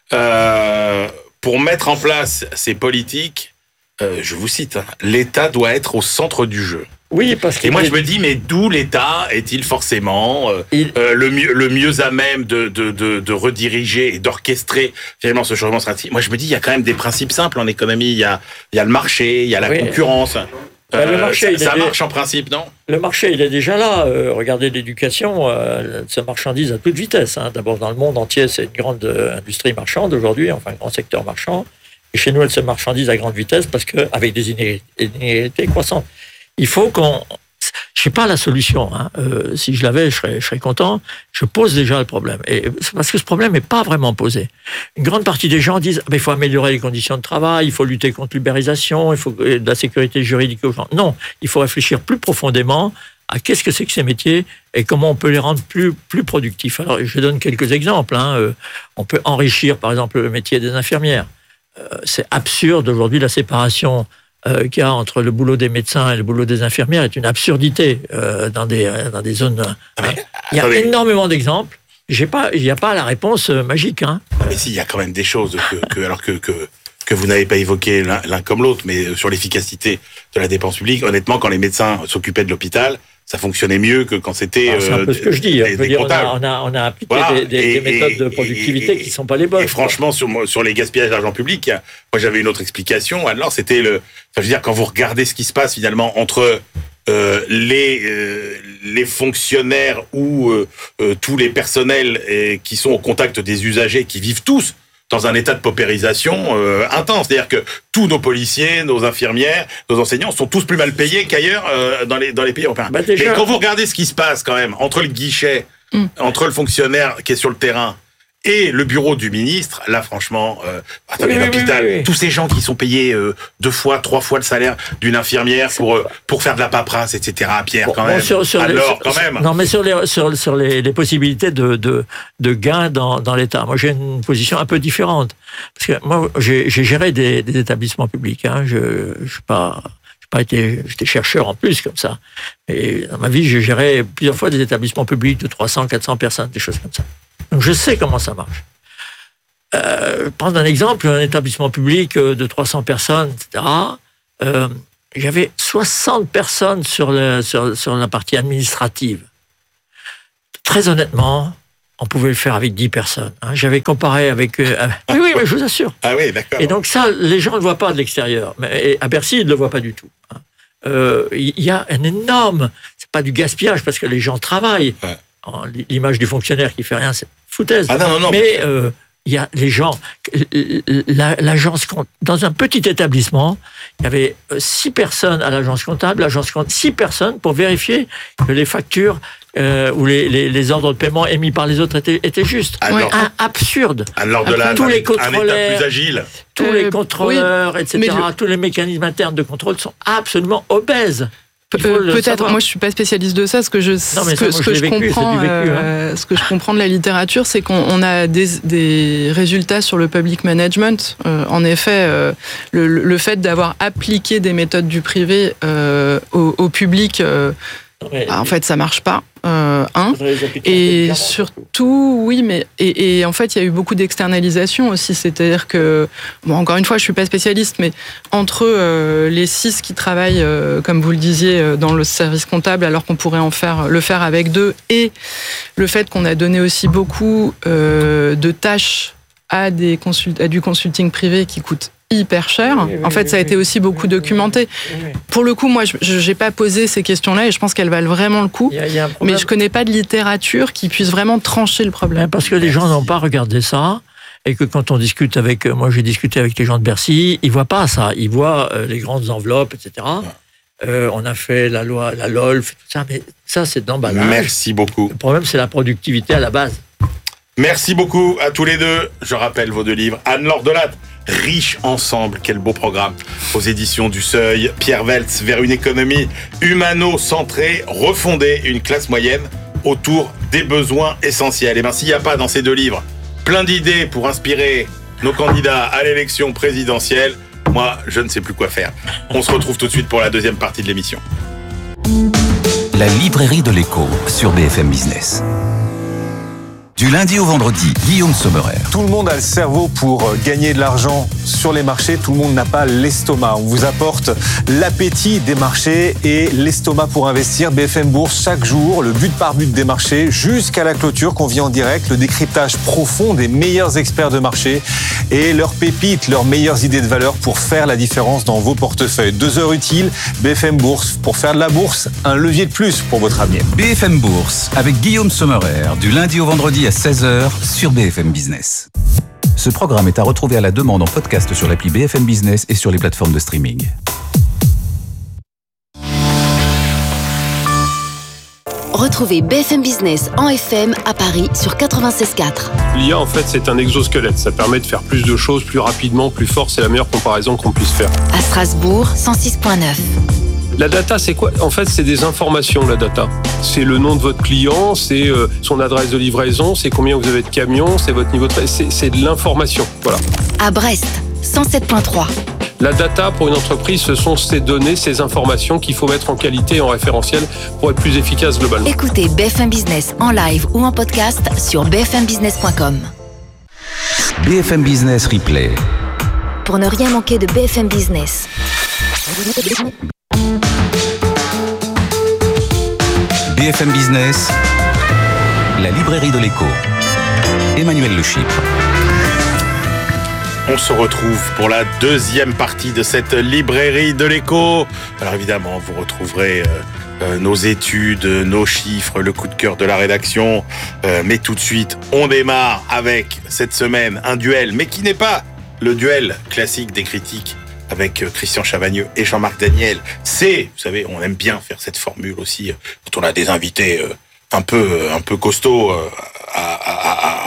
euh, pour mettre en place ces politiques, euh, je vous cite, hein, l'État doit être au centre du jeu. Oui, parce que... Et moi, je me dis, mais d'où l'État est-il forcément euh, Il... euh, le, mieux, le mieux à même de, de, de, de rediriger et d'orchestrer finalement ce changement stratégique? Moi, je me dis, il y a quand même des principes simples en économie. Il y a, il y a le marché, il y a la oui. concurrence. Ben, le marché, euh, ça ça marche des... en principe, non? Le marché, il est déjà là. Euh, regardez l'éducation, euh, se marchandise à toute vitesse. Hein. D'abord, dans le monde entier, c'est une grande euh, industrie marchande aujourd'hui, enfin, un grand secteur marchand. Et chez nous, elle se marchandise à grande vitesse parce qu'avec des inégalités croissantes. Il faut qu'on... Je n'ai pas la solution. Hein. Euh, si je l'avais, je serais, je serais content. Je pose déjà le problème. Et c'est parce que ce problème n'est pas vraiment posé. Une grande partie des gens disent ah, « il faut améliorer les conditions de travail, il faut lutter contre l'ubérisation, il faut de la sécurité juridique aux gens ». Non, il faut réfléchir plus profondément à qu'est-ce que c'est que ces métiers et comment on peut les rendre plus, plus productifs. Alors, je donne quelques exemples. Hein. Euh, on peut enrichir, par exemple, le métier des infirmières. Euh, c'est absurde aujourd'hui, la séparation Euh, qu'il y a entre le boulot des médecins et le boulot des infirmières est une absurdité euh, dans, des, dans des zones... Ah mais, il y a attendez. énormément d'exemples. J'ai pas, il n'y a pas la réponse magique. Hein. Mais si, il y a quand même des choses que, que, alors que, que, que vous n'avez pas évoquées l'un, l'un comme l'autre, mais sur l'efficacité de la dépense publique, honnêtement, quand les médecins s'occupaient de l'hôpital, ça fonctionnait mieux que quand c'était... Alors, c'est un peu ce que je dis. Des, je veux dire, on, a, on, a, on a appliqué voilà. des, des, et, des méthodes de productivité et, et, qui ne sont pas les bonnes. Et franchement, sur, sur les gaspillages d'argent public, moi j'avais une autre explication. Alors, c'était le... Enfin, je veux dire, quand vous regardez ce qui se passe finalement entre euh, les, euh, les fonctionnaires ou euh, euh, tous les personnels euh, qui sont au contact des usagers, qui vivent tous dans un état de paupérisation euh, intense. C'est-à-dire que tous nos policiers, nos infirmières, nos enseignants sont tous plus mal payés qu'ailleurs euh, dans, les, dans les pays européens. Bah déjà... Mais quand vous regardez ce qui se passe quand même entre le guichet, mm. entre le fonctionnaire qui est sur le terrain Et le bureau du ministre, là franchement, euh, attendez, oui, l'hôpital, oui, oui, oui. tous ces gens qui sont payés euh, deux fois, trois fois le salaire d'une infirmière pour euh, pour faire de la paperasse, et cetera. Pierre, Bon, quand bon, même. sur, sur Alors, les, sur, quand même. Non, mais sur les sur, sur les, les possibilités de, de de gains dans dans l'État. Moi, j'ai une position un peu différente parce que moi, j'ai, j'ai géré des, des établissements publics. Hein. Je je suis pas pas été, j'étais chercheur en plus comme ça. Et dans ma vie, j'ai géré plusieurs fois des établissements publics de trois cents, quatre cents personnes, des choses comme ça. Donc je sais comment ça marche. Euh, prendre un exemple, un établissement public de trois cents personnes, et cetera. Euh, j'avais soixante personnes sur, le, sur, sur la partie administrative. Très honnêtement, on pouvait le faire avec dix personnes. Hein. J'avais comparé avec... Euh, oui, oui, mais je vous assure. Ah oui, d'accord. Et donc ça, les gens ne le voient pas de l'extérieur. Mais à Bercy, ils ne le voient pas du tout. Il hein. euh, y a un énorme... C'est pas du gaspillage, parce que les gens travaillent. Ouais. L'image du fonctionnaire qui fait rien, c'est foutaise. Ah non, non, non. Mais euh, il y a les gens... L'agence compte... Dans un petit établissement, il y avait six personnes à l'agence comptable. L'agence compte six personnes pour vérifier que les factures... Euh, où les, les, les ordres de paiement émis par les autres étaient, étaient justes. Alors, un, absurde. Alors de là, tous les un État contrôleurs, plus agile. tous Euh, les contrôleurs, oui, et cetera, le... tous les mécanismes internes de contrôle sont absolument obèses. Euh, peut-être, moi je suis pas spécialiste de ça. Ce que je, non, ce que, ça, ce que je vécu, comprends, vécu, euh, hein. ce que je comprends de la littérature, c'est qu'on on a des, des résultats sur le public management. Euh, en effet, euh, le, le fait d'avoir appliqué des méthodes du privé euh, au, au public, euh, mais, bah, en fait, ça marche pas. Euh, un. Et surtout, oui, mais et, et en fait, il y a eu beaucoup d'externalisation aussi. C'est-à-dire que, bon, encore une fois, je suis pas spécialiste, mais entre euh, les six qui travaillent, euh, comme vous le disiez, dans le service comptable, alors qu'on pourrait en faire le faire avec deux, et le fait qu'on a donné aussi beaucoup euh, de tâches à des consult- à du consulting privé qui coûte hyper cher. Oui, oui, en fait, oui, ça a oui, été aussi beaucoup oui, documenté. Oui, oui. Pour le coup, moi, je n'ai pas posé ces questions-là et je pense qu'elles valent vraiment le coup. Il y a, il y a mais je ne connais pas de littérature qui puisse vraiment trancher le problème. Parce que les gens n'ont pas regardé ça et que quand on discute avec... Moi, j'ai discuté avec les gens de Bercy, ils ne voient pas ça. Ils voient euh, les grandes enveloppes, et cetera. Euh, on a fait la loi, la L O L F, tout ça, mais ça, c'est d'emballage. Merci beaucoup. Le problème, c'est la productivité à la base. Merci beaucoup à tous les deux. Je rappelle vos deux livres. Anne-Laure Delatte, Riches ensemble, quel beau programme. Aux éditions du Seuil. Pierre Weltz, Vers une économie humano-centrée, refonder une classe moyenne autour des besoins essentiels. Et bien, s'il n'y a pas dans ces deux livres plein d'idées pour inspirer nos candidats à l'élection présidentielle, moi, je ne sais plus quoi faire. On se retrouve tout de suite pour la deuxième partie de l'émission. La librairie de l'écho sur B F M Business. Du lundi au vendredi, Guillaume Sommerer. Tout le monde a le cerveau pour gagner de l'argent sur les marchés. Tout le monde n'a pas l'estomac. On vous apporte l'appétit des marchés et l'estomac pour investir. B F M Bourse, chaque jour, le but par but des marchés jusqu'à la clôture qu'on vit en direct. Le décryptage profond des meilleurs experts de marché et leurs pépites, leurs meilleures idées de valeur pour faire la différence dans vos portefeuilles. Deux heures utiles, B F M Bourse. Pour faire de la bourse, un levier de plus pour votre avenir. B F M Bourse avec Guillaume Sommerer, du lundi au vendredi à seize heures sur B F M Business. Ce programme est à retrouver à la demande en podcast sur l'appli B F M Business et sur les plateformes de streaming. Retrouvez B F M Business en F M à Paris sur quatre-vingt-seize quatre. L'I A, en fait, c'est un exosquelette. Ça permet de faire plus de choses, plus rapidement, plus fort. C'est la meilleure comparaison qu'on puisse faire. À Strasbourg, cent six virgule neuf. La data, c'est quoi? En fait, c'est des informations, la data. C'est le nom de votre client, c'est euh, son adresse de livraison, c'est combien vous avez de camions, c'est votre niveau de... C'est, c'est de l'information, voilà. À Brest, cent sept virgule trois. La data, pour une entreprise, ce sont ces données, ces informations qu'il faut mettre en qualité et en référentiel pour être plus efficace globalement. Écoutez B F M Business en live ou en podcast sur b f m business point com. B F M Business Replay. Pour ne rien manquer de B F M Business. B F M Business, la librairie de l'écho. Emmanuel Le Chypre. On se retrouve pour la deuxième partie de cette librairie de l'écho. Alors évidemment, vous retrouverez euh, euh, nos études, nos chiffres, le coup de cœur de la rédaction. Euh, mais tout de suite, on démarre avec cette semaine un duel, mais qui n'est pas le duel classique des critiques avec Christian Chavagneux et Jean-Marc Daniel. C'est, vous savez, on aime bien faire cette formule aussi quand on a des invités un peu, un peu costauds à, à, à,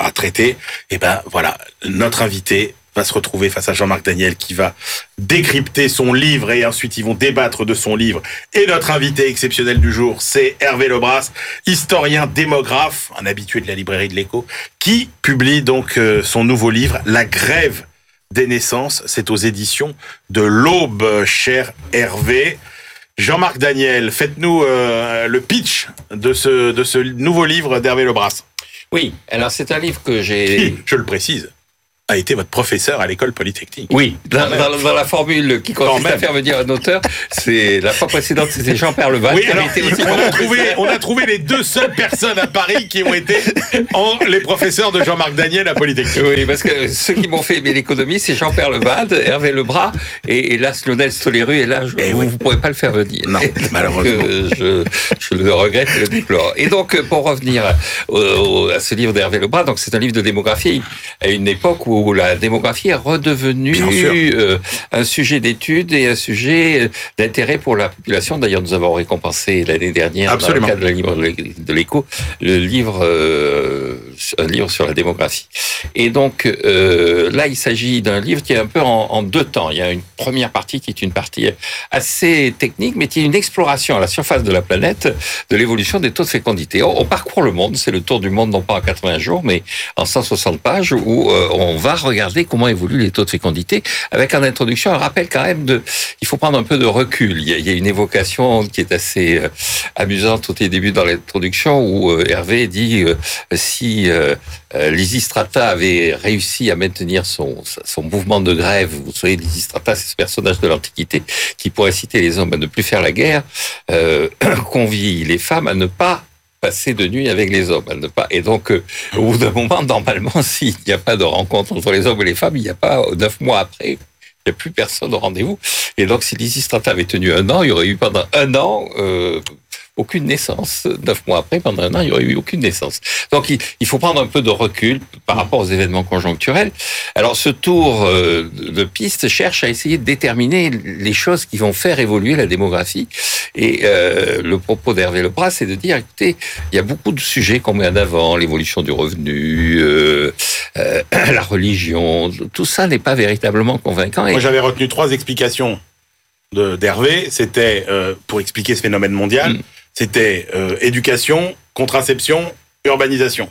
à traiter. Et ben voilà, notre invité va se retrouver face à Jean-Marc Daniel qui va décrypter son livre et ensuite ils vont débattre de son livre. Et notre invité exceptionnel du jour, c'est Hervé Lebras, historien démographe, un habitué de la librairie de l'Écho, qui publie donc euh, son nouveau livre, La grève des naissances. C'est aux éditions de l'Aube, cher Hervé. Jean-Marc Daniel, faites-nous euh, le pitch de ce, de ce nouveau livre d'Hervé Lebras. Oui, alors c'est un livre que j'ai... Qui, je le précise, a été votre professeur à l'école polytechnique. Oui, dans, dans, dans la formule qui consiste à faire venir un auteur, c'est la fois précédente, c'était Jean Perleval. Oui, alors, on, a trouvé, on a trouvé les deux seules personnes à Paris qui ont été en, les professeurs de Jean-Marc Daniel à Polytechnique. Oui, parce que ceux qui m'ont fait aimer l'économie, c'est Jean Perleval, Hervé Lebras et, et là, Lionel Stoléru, et là, je, vous ne oui. pourrez pas le faire venir. Non, malheureusement. Euh, je, je le regrette et le déplore. Et donc, pour revenir au, au, à ce livre d'Hervé Lebras, donc c'est un livre de démographie à une époque où où la démographie est redevenue euh, un sujet d'étude et un sujet d'intérêt pour la population. D'ailleurs, nous avons récompensé l'année dernière, Absolument. dans le cadre du livre de l'Écho, le livre, euh, un livre sur la démographie. Et donc, euh, là, il s'agit d'un livre qui est un peu en, en deux temps. Il y a une première partie qui est une partie assez technique, mais qui est une exploration à la surface de la planète de l'évolution des taux de fécondité. On, on parcourt le monde, c'est le tour du monde, non pas en quatre-vingts jours, mais en cent soixante pages, où euh, on va regarder comment évoluent les taux de fécondité, avec en introduction un rappel quand même de... Il faut prendre un peu de recul. Il y a, il y a une évocation qui est assez euh, amusante au début dans l'introduction, où euh, Hervé dit euh, si euh, euh, Lysistrata avait réussi à maintenir son, son mouvement de grève, vous savez, Lysistrata, c'est ce personnage de l'Antiquité qui pourrait inciter les hommes à ne plus faire la guerre, euh, convie les femmes à ne pas passer de nuit avec les hommes, à ne pas. Et donc, euh, au bout d'un moment, normalement, s'il n'y a pas de rencontre entre les hommes et les femmes, il n'y a pas, neuf mois après, il n'y a plus personne au rendez-vous. Et donc, si Lysistrata avait tenu un an, il y aurait eu pendant un an euh, aucune naissance. Neuf mois après, pendant un an, il n'y aurait eu aucune naissance. Donc, il, il faut prendre un peu de recul par rapport aux événements conjoncturels. Alors, ce tour euh, de piste cherche à essayer de déterminer les choses qui vont faire évoluer la démographie. Et euh, le propos d'Hervé Lebras, c'est de dire, écoutez, il y a beaucoup de sujets qu'on met en avant, l'évolution du revenu, euh, euh, la religion, tout ça n'est pas véritablement convaincant. Et... Moi, j'avais retenu trois explications de, d'Hervé. C'était, euh, pour expliquer ce phénomène mondial, mmh. c'était euh, éducation, contraception, urbanisation.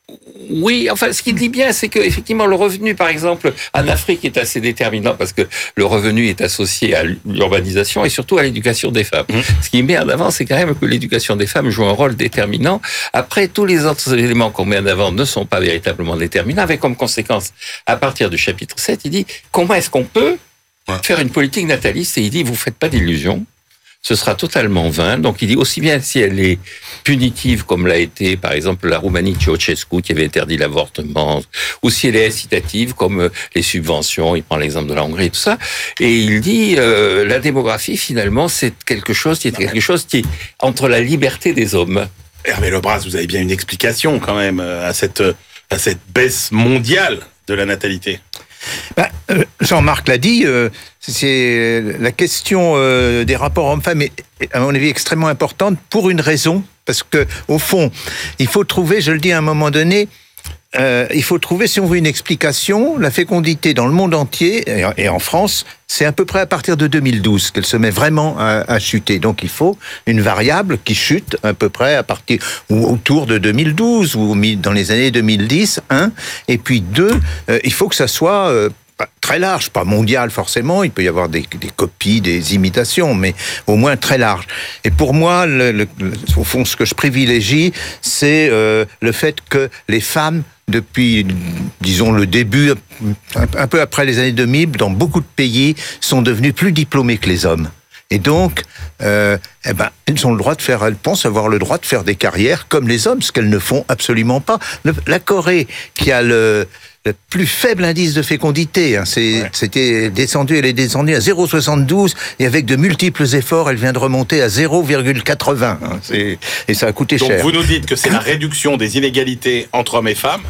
Oui, enfin, ce qu'il dit bien, c'est que effectivement le revenu, par exemple, en Afrique est assez déterminant parce que le revenu est associé à l'urbanisation et surtout à l'éducation des femmes. Mmh. Ce qui met en avant, c'est quand même que l'éducation des femmes joue un rôle déterminant. Après, tous les autres éléments qu'on met en avant ne sont pas véritablement déterminants, avec comme conséquence, à partir du chapitre sept, il dit comment est-ce qu'on peut ouais. faire une politique nataliste, et il dit vous faites pas d'illusions. Ce sera totalement vain. Donc, il dit aussi bien si elle est punitive, comme l'a été, par exemple, la Roumanie de Ceausescu, qui avait interdit l'avortement, ou si elle est incitative, comme les subventions, il prend l'exemple de la Hongrie et tout ça. Et il dit, euh, la démographie, finalement, c'est quelque chose qui est quelque chose qui est entre la liberté des hommes. Hervé Lebras, vous avez bien une explication, quand même, à cette, à cette baisse mondiale de la natalité. Ben, euh, Jean-Marc l'a dit, euh, c'est la question euh, des rapports hommes-femmes est, à mon avis, extrêmement importante pour une raison, parce que au fond, il faut trouver, je le dis à un moment donné, euh, il faut trouver, si on veut une explication, la fécondité dans le monde entier, et, et en France, c'est à peu près à partir de deux mille douze qu'elle se met vraiment à, à chuter. Donc il faut une variable qui chute à peu près à partir ou autour de deux mille douze ou dans les années deux mille dix, un. Et puis deux, euh, il faut que ça soit euh, très large, pas mondial forcément, il peut y avoir des, des copies, des imitations, mais au moins très large. Et pour moi, le, le, au fond, ce que je privilégie, c'est euh, le fait que les femmes, depuis, disons, le début, un peu après les années deux mille, dans beaucoup de pays, sont devenues plus diplômées que les hommes. Et donc, euh, eh ben, elles ont le droit de faire, elles pensent avoir le droit de faire des carrières comme les hommes, ce qu'elles ne font absolument pas. Le, la Corée, qui a le, le plus faible indice de fécondité, hein, c'est, ouais. c'était descendu, elle est descendue à zéro virgule soixante-douze, et avec de multiples efforts, elle vient de remonter à zéro virgule quatre-vingts. Hein, c'est, et ça a coûté donc cher. Donc vous nous dites que c'est la réduction des inégalités entre hommes et femmes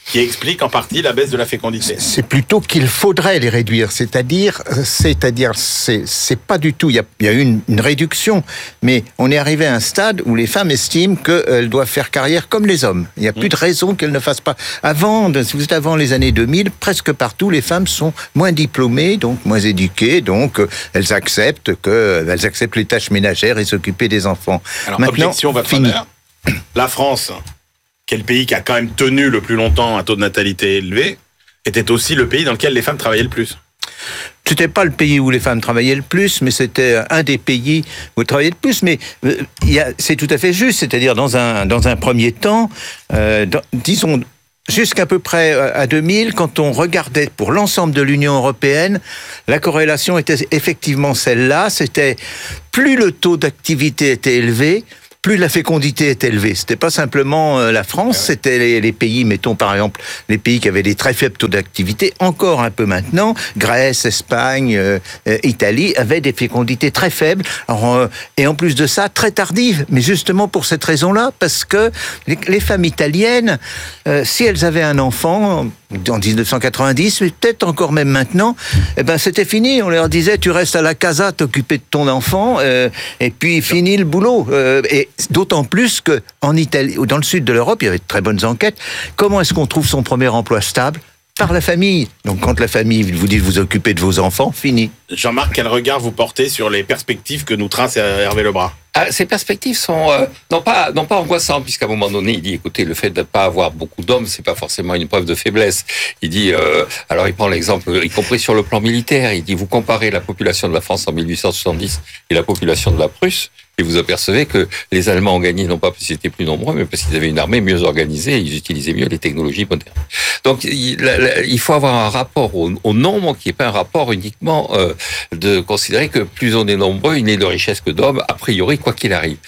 qui explique en partie la baisse de la fécondité. C'est plutôt qu'il faudrait les réduire, c'est-à-dire, c'est-à-dire, c'est, c'est pas du tout. Il y a, il y a eu une, une réduction, mais on est arrivé à un stade où les femmes estiment qu'elles doivent faire carrière comme les hommes. Il n'y a plus de raison qu'elles ne fassent pas. Avant, si vous êtes avant les années deux mille, presque partout, les femmes sont moins diplômées, donc moins éduquées, donc elles acceptent que, elles acceptent les tâches ménagères et s'occuper des enfants. Alors, maintenant, objection, votre fini. honneur. La France, qui est le pays qui a quand même tenu le plus longtemps un taux de natalité élevé, était aussi le pays dans lequel les femmes travaillaient le plus. C'était pas le pays où les femmes travaillaient le plus, mais c'était un des pays où elles travaillaient le plus. Mais euh, y a, c'est tout à fait juste, c'est-à-dire dans un dans un premier temps, euh, dans, disons jusqu'à peu près à deux mille, quand on regardait pour l'ensemble de l'Union européenne, la corrélation était effectivement celle-là. C'était plus le taux d'activité était élevé, plus la fécondité est élevée. C'était pas simplement la France, c'était les, les pays, mettons par exemple, les pays qui avaient des très faibles taux d'activité, encore un peu maintenant, Grèce, Espagne, euh, Italie, avaient des fécondités très faibles, alors, euh, et en plus de ça, très tardives. Mais justement pour cette raison-là, parce que les, les femmes italiennes, euh, si elles avaient un enfant en dix-neuf cent quatre-vingt-dix, mais peut-être encore même maintenant, eh ben c'était fini. On leur disait, tu restes à la casa, t'occuper de ton enfant, euh, et puis fini le boulot. Euh, et d'autant plus que en Italie ou dans le sud de l'Europe, il y avait de très bonnes enquêtes. Comment est-ce qu'on trouve son premier emploi stable ? Par la famille. Donc quand la famille vous dit de vous occuper de vos enfants, fini. Jean-Marc, quel regard vous portez sur les perspectives que nous trace Hervé Lebras ? Ah, ces perspectives sont euh, non pas non pas angoissantes, puisqu'à un moment donné il dit écoutez, le fait de ne pas avoir beaucoup d'hommes, c'est pas forcément une preuve de faiblesse. Il dit euh, alors il prend l'exemple, y compris sur le plan militaire, il dit vous comparez la population de la France en mille huit cent soixante-dix et la population de la Prusse, et vous apercevez que les Allemands ont gagné non pas parce qu'ils étaient plus nombreux, mais parce qu'ils avaient une armée mieux organisée et ils utilisaient mieux les technologies modernes. Donc il, la, il faut avoir un rapport au, au nombre qui n'est pas un rapport uniquement euh, de considérer que plus on est nombreux, il n'est de richesse que d'hommes, a priori, quoi qu'il arrive.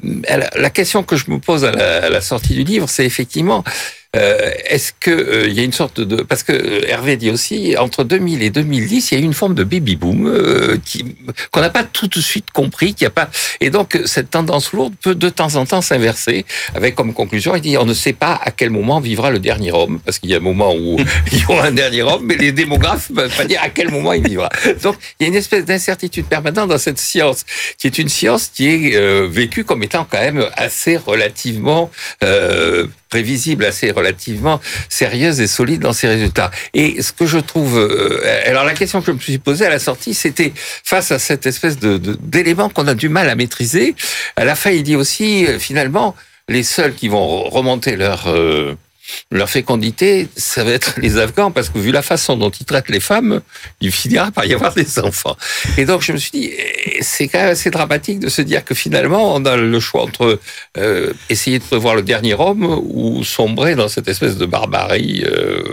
La question que je me pose à la, à la sortie du livre, c'est effectivement... Euh, est-ce que euh, il y a une sorte de parce que Hervé dit aussi entre deux mille et deux mille dix il y a eu une forme de baby boom euh, qui qu'on n'a pas tout de suite compris, qu'il y a pas et donc cette tendance lourde peut de temps en temps s'inverser avec comme conclusion il dit on ne sait pas à quel moment vivra le dernier homme, parce qu'il y a un moment où il y aura un dernier homme, mais les démographes ne peuvent pas dire à quel moment il vivra. Donc il y a une espèce d'incertitude permanente dans cette science qui est une science qui est euh, vécue comme étant quand même assez relativement euh, prévisible, assez relativement sérieuse et solide dans ses résultats. Et ce que je trouve... Euh, alors la question que je me suis posée à la sortie, c'était face à cette espèce de, de, d'éléments qu'on a du mal à maîtriser. À la fin, il dit aussi, euh, finalement, les seuls qui vont remonter leur... Euh, leur fécondité, ça va être les Afghans, parce que vu la façon dont ils traitent les femmes, il finira par y avoir des enfants. Et donc je me suis dit, c'est quand même assez dramatique de se dire que finalement, on a le choix entre euh, essayer de prévoir le dernier homme ou sombrer dans cette espèce de barbarie euh,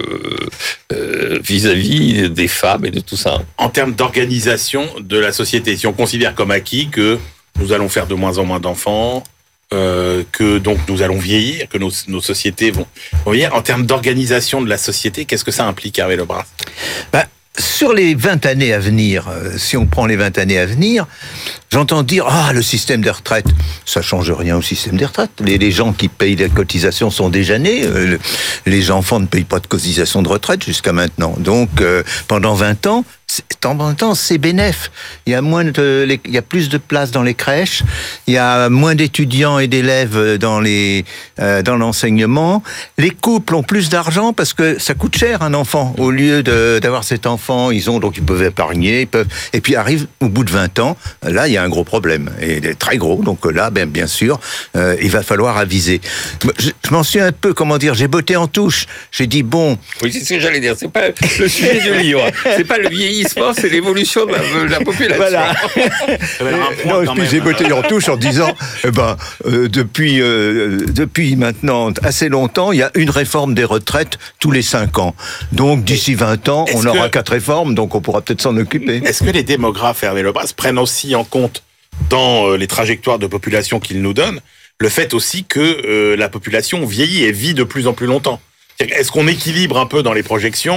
euh, vis-à-vis des femmes et de tout ça. En termes d'organisation de la société, si on considère comme acquis que nous allons faire de moins en moins d'enfants, Euh, que donc nous allons vieillir, que nos, nos sociétés vont, vont vieillir. En termes d'organisation de la société, qu'est-ce que ça implique, Hervé Lebras ? Ben, sur les vingt années à venir, euh, si on prend les vingt années à venir, j'entends dire « Ah, le système des retraites, ça change rien au système des retraites. Les, les gens qui payent les cotisations sont déjà nés. Euh, les enfants ne payent pas de cotisation de retraite jusqu'à maintenant. Donc, euh, pendant vingt ans, en même temps, c'est bénef. Il y a moins de, les, il y a plus de places dans les crèches. Il y a moins d'étudiants et d'élèves dans les, euh, dans l'enseignement. Les couples ont plus d'argent parce que ça coûte cher un enfant. Au lieu de, d'avoir cet enfant, ils ont donc ils peuvent épargner, ils peuvent. Et puis arrive au bout de vingt ans, là il y a un gros problème et très gros. Donc là, ben bien sûr, euh, il va falloir aviser. Je, je m'en suis un peu, comment dire, j'ai botté en touche. J'ai dit bon. Oui, c'est ce que j'allais dire. C'est pas le sujet du livre. C'est pas le vieillissement. C'est l'évolution de la, de la population. Voilà. Non, et puis j'ai botté en touche en disant, eh ben, euh, depuis, euh, depuis maintenant assez longtemps, il y a une réforme des retraites tous les cinq ans. Donc d'ici vingt ans, on aura que... quatre réformes, donc on pourra peut-être s'en occuper. Est-ce que les démographes, Hervé Lebras, prennent aussi en compte dans les trajectoires de population qu'ils nous donnent le fait aussi que euh, la population vieillit et vit de plus en plus longtemps ? Est-ce qu'on équilibre un peu dans les projections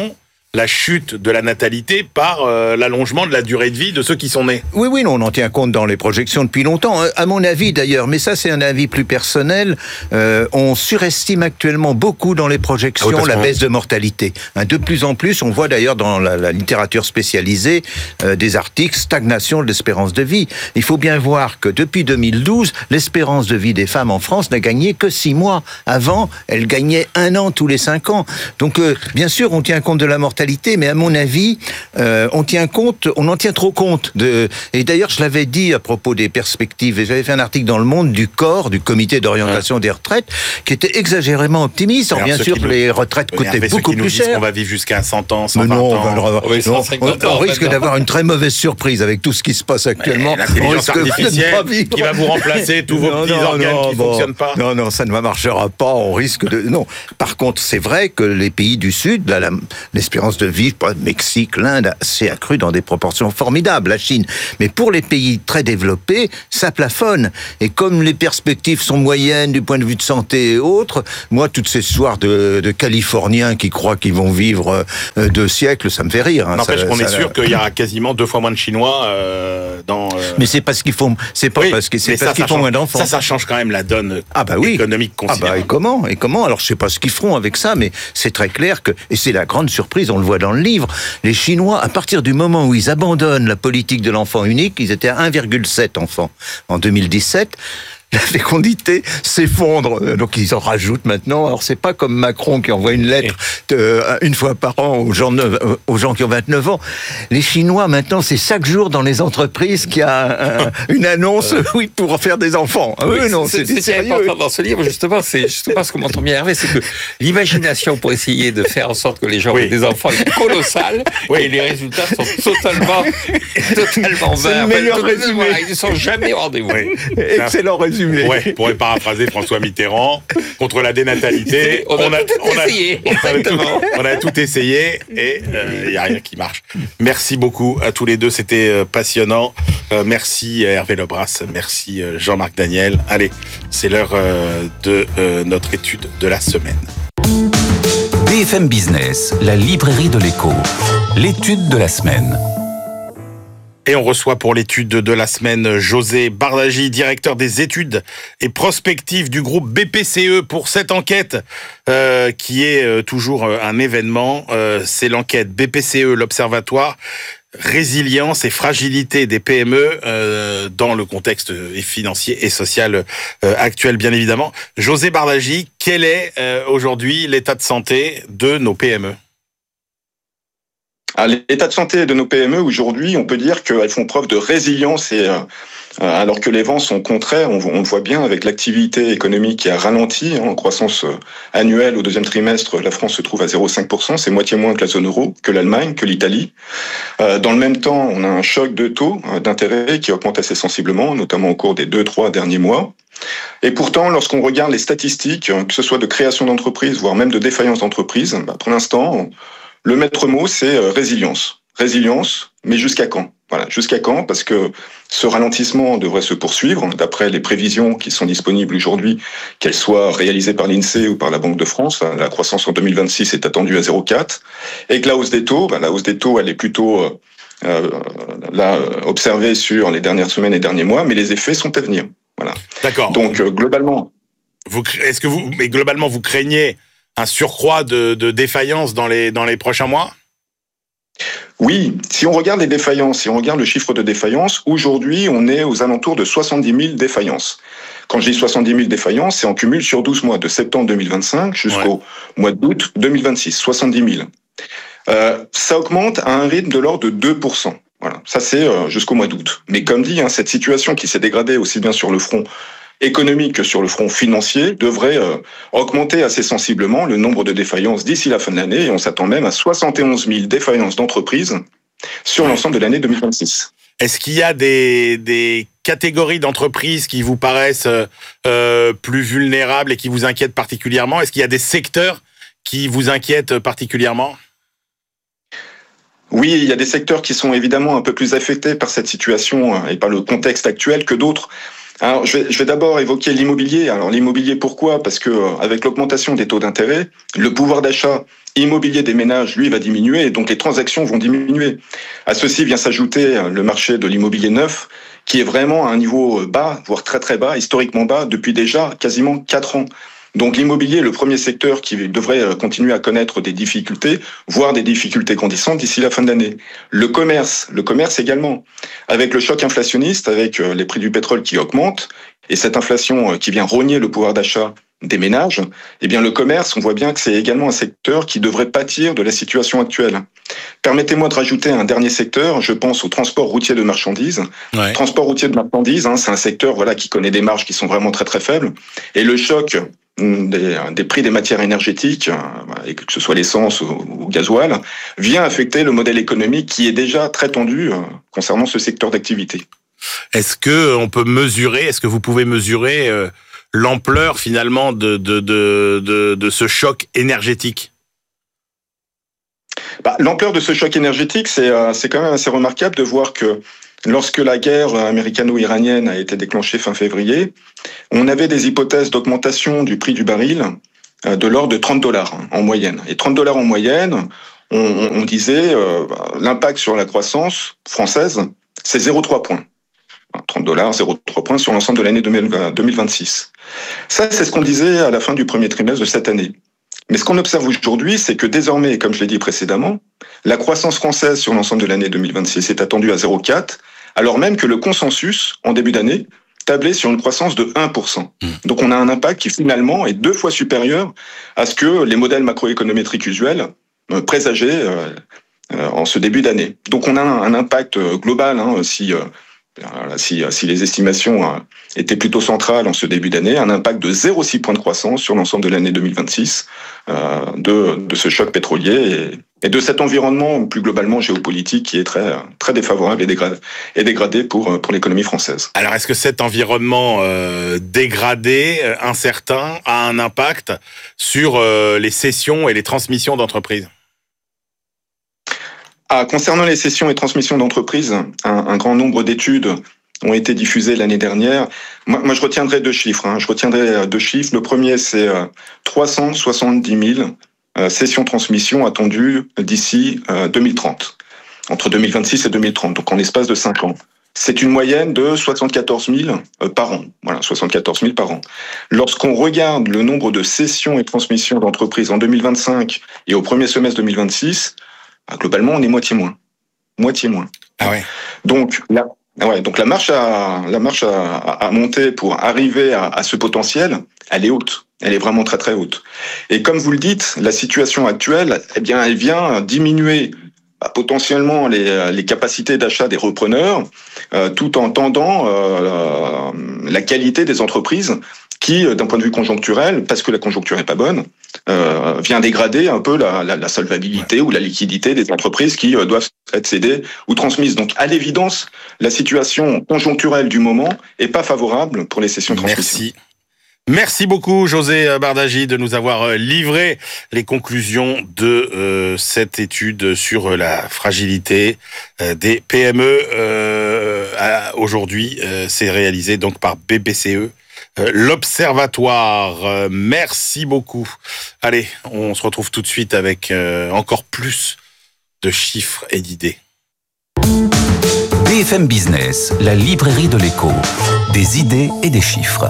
la chute de la natalité par euh, l'allongement de la durée de vie de ceux qui sont nés. Oui, oui, on en tient compte dans les projections depuis longtemps. À mon avis d'ailleurs, mais ça c'est un avis plus personnel, euh, on surestime actuellement beaucoup dans les projections ah oui, la baisse de mortalité. Hein, de plus en plus, on voit d'ailleurs dans la, la littérature spécialisée euh, des articles stagnation de l'espérance de vie. Il faut bien voir que depuis deux mille douze, l'espérance de vie des femmes en France n'a gagné que six mois. Avant, elle gagnait un an tous les cinq ans. Donc euh, bien sûr, on tient compte de la mortalité, mais à mon avis, euh, on tient compte, on en tient trop compte. De, et d'ailleurs, je l'avais dit à propos des perspectives, et j'avais fait un article dans Le Monde du C O R, du Comité d'orientation ouais. des retraites, qui était exagérément optimiste. Alors, bien sûr, nous, les retraites coûtaient beaucoup plus cher. On va vivre jusqu'à cent ans, cent vingt non, ans. On, oui, non, on, on risque d'avoir une très mauvaise surprise avec tout ce qui se passe actuellement. L'intelligence artificielle qui va vous remplacer tous vos non, petits non, organes non, qui ne bon, fonctionnent pas. Non, non, ça ne marchera pas. On risque de. Non. Par contre, c'est vrai que les pays du Sud, là, la, l'espérance de vie, le Mexique, l'Inde, s'est accrue dans des proportions formidables, la Chine. Mais pour les pays très développés, ça plafonne. Et comme les perspectives sont moyennes du point de vue de santé et autres, moi, toutes ces histoires de, de Californiens qui croient qu'ils vont vivre euh, deux siècles, ça me fait rire. Hein. N'empêche qu'on est sûr qu'il y aura quasiment deux fois moins de Chinois euh, dans. Euh... Mais c'est parce qu'ils font, c'est pas oui, parce que c'est parce qu'ils font moins d'enfants. Ça, ça change quand même la donne ah bah oui. économique considérable. Ah bah et comment et comment Alors je sais pas ce qu'ils feront avec ça, mais c'est très clair que et c'est la grande surprise. On le voit dans le livre. Les Chinois, à partir du moment où ils abandonnent la politique de l'enfant unique, ils étaient à un virgule sept enfants en deux mille dix-sept. La fécondité s'effondre, donc ils en rajoutent maintenant. Alors c'est pas comme Macron qui envoie une lettre de, une fois par an aux gens, aux gens qui ont vingt-neuf ans. Les Chinois maintenant, c'est chaque jour dans les entreprises qu'il y a un, une annonce, oui, pour faire des enfants. Oui, oui non, c'est, c'est, c'est important dans ce livre justement. C'est justement ce que m'entend bien Hervé, c'est que l'imagination pour essayer de faire en sorte que les gens oui. aient des enfants est colossale, oui. et les résultats sont totalement, totalement c'est verts. Le meilleur enfin, résumé. Voilà, ils ne sont jamais au rendez-vous. Oui. Excellent résumé. Ouais, pour paraphraser François Mitterrand, contre la dénatalité, on a, on a tout on a, essayé. On a, tout, on a tout essayé et il euh, n'y a rien qui marche. Merci beaucoup à tous les deux, c'était euh, passionnant. Euh, merci Hervé Lebras, merci euh, Jean-Marc Daniel. Allez, c'est l'heure euh, de euh, notre étude de la semaine. B F M Business, la librairie de l'écho, l'étude de la semaine. Et on reçoit pour l'étude de la semaine José Bardagy, directeur des études et prospectives du groupe B P C E pour cette enquête euh, qui est euh, toujours un événement. Euh, c'est l'enquête B P C E, l'Observatoire, résilience et fragilité des P M E euh, dans le contexte financier et social euh, actuel, bien évidemment. José Bardagy, quel est euh, aujourd'hui l'état de santé de nos P M E ? À l'état de santé de nos P M E, aujourd'hui, on peut dire qu'elles font preuve de résilience et euh, alors que les vents sont contraires, on, on le voit bien avec l'activité économique qui a ralenti hein, en croissance annuelle au deuxième trimestre. La France se trouve à zéro virgule cinq pour cent, c'est moitié moins que la zone euro, que l'Allemagne, que l'Italie. Euh, dans le même temps, on a un choc de taux euh, d'intérêt qui augmente assez sensiblement, notamment au cours des deux, trois derniers mois. Et pourtant, lorsqu'on regarde les statistiques, que ce soit de création d'entreprises, voire même de défaillance d'entreprises, bah, pour l'instant, le maître mot, c'est résilience. Résilience, mais jusqu'à quand ? Voilà, jusqu'à quand ? Parce que ce ralentissement devrait se poursuivre, d'après les prévisions qui sont disponibles aujourd'hui, qu'elles soient réalisées par l'INSEE ou par la Banque de France. La croissance en deux mille vingt-six est attendue à zéro virgule quatre. Et que la hausse des taux, ben, la hausse des taux, elle est plutôt euh, là, observée sur les dernières semaines et derniers mois, mais les effets sont à venir. Voilà. D'accord. Donc, euh, globalement... Vous, est-ce que vous, mais globalement, vous craignez un surcroît de, de défaillances dans les, dans les prochains mois ? Oui, si on regarde les défaillances, si on regarde le chiffre de défaillances, aujourd'hui, on est aux alentours de soixante-dix mille défaillances. Quand je dis soixante-dix mille défaillances, c'est en cumul sur douze mois, de septembre deux mille vingt-cinq jusqu'au ouais. mois d'août deux mille vingt-six, soixante-dix mille. Euh, ça augmente à un rythme de l'ordre de deux pour cent. Voilà, ça c'est euh, jusqu'au mois d'août. Mais comme dit, hein, cette situation qui s'est dégradée aussi bien sur le front économique que sur le front financier devrait euh, augmenter assez sensiblement le nombre de défaillances d'ici la fin de l'année, et on s'attend même à soixante et onze mille défaillances d'entreprises sur l'ensemble de l'année deux mille vingt-six. Est-ce qu'il y a des, des catégories d'entreprises qui vous paraissent euh, plus vulnérables et qui vous inquiètent particulièrement ? Est-ce qu'il y a des secteurs qui vous inquiètent particulièrement ? Oui, il y a des secteurs qui sont évidemment un peu plus affectés par cette situation et par le contexte actuel que d'autres. Alors, je vais, je vais d'abord évoquer l'immobilier. Alors, l'immobilier, pourquoi ? Parce que euh, avec l'augmentation des taux d'intérêt, le pouvoir d'achat immobilier des ménages, lui, va diminuer, et donc les transactions vont diminuer. À ceci vient s'ajouter le marché de l'immobilier neuf, qui est vraiment à un niveau bas, voire très très bas, historiquement bas, depuis déjà quasiment quatre ans. Donc l'immobilier est le premier secteur qui devrait continuer à connaître des difficultés, voire des difficultés grandissantes d'ici la fin de l'année. Le commerce, le commerce également, avec le choc inflationniste, avec les prix du pétrole qui augmentent, et cette inflation qui vient rogner le pouvoir d'achat des ménages, eh bien le commerce, on voit bien que c'est également un secteur qui devrait pâtir de la situation actuelle. Permettez-moi de rajouter un dernier secteur, je pense au transport routier de marchandises. Ouais. Transport routier de marchandises, hein, c'est un secteur voilà qui connaît des marges qui sont vraiment très très faibles, et le choc Des, des prix des matières énergétiques, et que ce soit l'essence ou, ou gasoil, vient affecter le modèle économique qui est déjà très tendu concernant ce secteur d'activité. Est-ce que on peut mesurer, est-ce que vous pouvez mesurer euh, l'ampleur finalement de, de, de, de, de ce choc énergétique ? Bah, l'ampleur de ce choc énergétique, c'est, euh, c'est quand même assez remarquable de voir que lorsque la guerre américano-iranienne a été déclenchée fin février, on avait des hypothèses d'augmentation du prix du baril de l'ordre de trente dollars en moyenne. Et trente dollars en moyenne, on, on disait euh, l'impact sur la croissance française, c'est zéro virgule trois points. trente dollars, zéro virgule trois points sur l'ensemble de l'année deux mille vingt-six. Ça, c'est ce qu'on disait à la fin du premier trimestre de cette année. Mais ce qu'on observe aujourd'hui, c'est que désormais, comme je l'ai dit précédemment, la croissance française sur l'ensemble de l'année deux mille vingt-six est attendue à zéro virgule quatre, alors même que le consensus, en début d'année, tablait sur une croissance de un pour cent. Donc on a un impact qui finalement est deux fois supérieur à ce que les modèles macroéconométriques usuels euh, présageaient euh, euh, en ce début d'année. Donc on a un, un impact global, hein, si... Euh, Si, si les estimations étaient plutôt centrales en ce début d'année, un impact de zéro virgule six points de croissance sur l'ensemble de l'année deux mille vingt-six euh, de, de ce choc pétrolier et, et de cet environnement plus globalement géopolitique qui est très, très défavorable et dégradé, et dégradé pour, pour l'économie française. Alors est-ce que cet environnement euh, dégradé, incertain, a un impact sur euh, les cessions et les transmissions d'entreprises ? Ah, concernant les cessions et transmissions d'entreprises, un, un grand nombre d'études ont été diffusées l'année dernière. Moi, moi je retiendrai deux chiffres. Hein. Je retiendrai deux chiffres. Le premier, c'est euh, trois cent soixante-dix mille euh, cessions-transmissions attendues d'ici euh, deux mille trente, entre deux mille vingt-six et deux mille trente, donc en l'espace de cinq ans. C'est une moyenne de soixante-quatorze mille euh, par an. Voilà, soixante-quatorze mille par an. Lorsqu'on regarde le nombre de cessions et transmissions d'entreprises en deux mille vingt-cinq et au premier semestre deux mille vingt-six, globalement, on est moitié moins. Moitié moins. Ah ouais. Donc, la, ouais, donc la marche, à, la marche à, à monter pour arriver à, à ce potentiel, elle est haute. Elle est vraiment très très haute. Et comme vous le dites, la situation actuelle, eh bien, elle vient diminuer bah, potentiellement les, les capacités d'achat des repreneurs, euh, tout en tendant euh, la, la qualité des entreprises qui, d'un point de vue conjoncturel, parce que la conjoncture est pas bonne, euh, vient dégrader un peu la, la, la solvabilité ouais. ou la liquidité des entreprises qui euh, doivent être cédées ou transmises. Donc, à l'évidence, la situation conjoncturelle du moment est pas favorable pour les cessions transmissions. Merci. Merci beaucoup, José Bardagy, de nous avoir livré les conclusions de euh, cette étude sur la fragilité euh, des P M E. Euh, à, aujourd'hui, euh, c'est réalisé donc par B B C E. L'Observatoire. Merci beaucoup. Allez, on se retrouve tout de suite avec euh, encore plus de chiffres et d'idées. B F M Business, la librairie de l'écho. Des idées et des chiffres.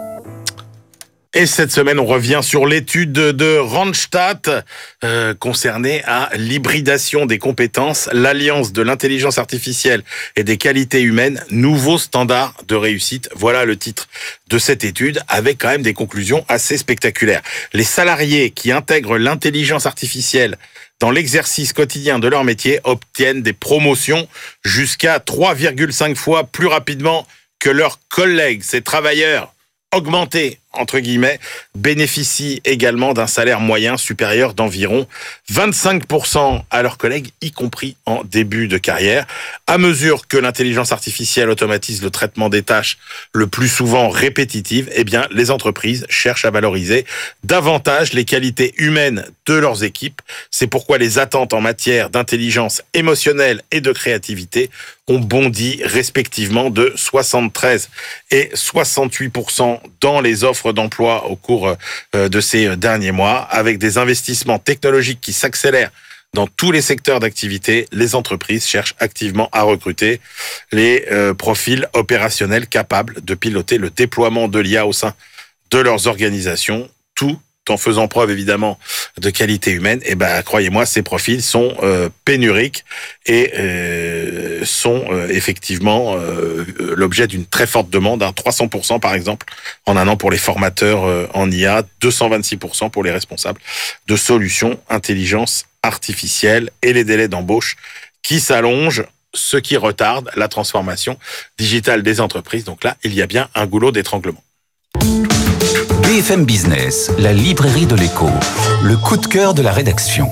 Et cette semaine, on revient sur l'étude de Randstad euh, concernée à l'hybridation des compétences, l'alliance de l'intelligence artificielle et des qualités humaines, nouveaux standards de réussite. Voilà le titre de cette étude, avec quand même des conclusions assez spectaculaires. Les salariés qui intègrent l'intelligence artificielle dans l'exercice quotidien de leur métier obtiennent des promotions jusqu'à trois virgule cinq fois plus rapidement que leurs collègues. Ces travailleurs augmentés entre guillemets, bénéficient également d'un salaire moyen supérieur d'environ vingt-cinq pour cent à leurs collègues, y compris en début de carrière. À mesure que l'intelligence artificielle automatise le traitement des tâches le plus souvent répétitives, eh bien, les entreprises cherchent à valoriser davantage les qualités humaines de leurs équipes. C'est pourquoi les attentes en matière d'intelligence émotionnelle et de créativité ont bondi respectivement de soixante-treize et soixante-huit pour cent dans les offres d'emploi au cours de ces derniers mois. Avec des investissements technologiques qui s'accélèrent dans tous les secteurs d'activité, les entreprises cherchent activement à recruter les euh, profils opérationnels capables de piloter le déploiement de l'I A au sein de leurs organisations, tout en faisant preuve évidemment de qualité humaine. Et ben, croyez-moi, ces profils sont euh, pénuriques et euh, sont euh, effectivement euh, l'objet d'une très forte demande, hein, trois cents pour cent par exemple en un an pour les formateurs euh, en I A, deux cent vingt-six pour cent pour les responsables de solutions intelligence artificielle, et les délais d'embauche qui s'allongent, ce qui retarde la transformation digitale des entreprises. Donc là, il y a bien un goulot d'étranglement. B F M Business, la librairie de l'écho, le coup de cœur de la rédaction.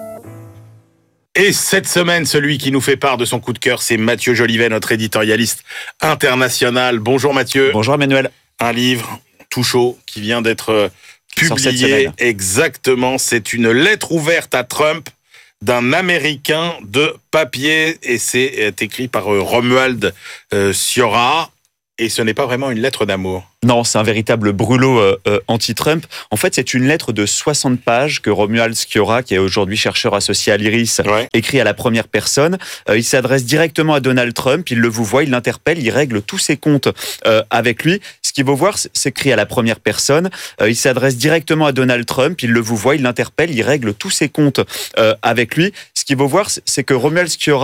Et cette semaine, celui qui nous fait part de son coup de cœur, c'est Mathieu Jolivet, notre éditorialiste international. Bonjour Mathieu. Bonjour Emmanuel. Un livre tout chaud qui vient d'être publié. Exactement, c'est une lettre ouverte à Trump d'un Américain de papier, et c'est écrit par Romuald Sciorra. Et ce n'est pas vraiment une lettre d'amour. Non, c'est un véritable brûlot euh, euh, anti-Trump. En fait, c'est une lettre de soixante pages que Romuald Sciorra, qui est aujourd'hui chercheur associé à l'Iris, ouais. écrit à la première personne. Euh, il s'adresse directement à Donald Trump, il le vous voit, il l'interpelle, il règle tous ses comptes euh, avec lui. Ce qu'il faut voir, c'est écrit à la première personne. Euh, il s'adresse directement à Donald Trump, il le vous voit, il l'interpelle, il règle tous ses comptes euh, avec lui. Ce qu'il faut voir, c'est que Romuald Sciorra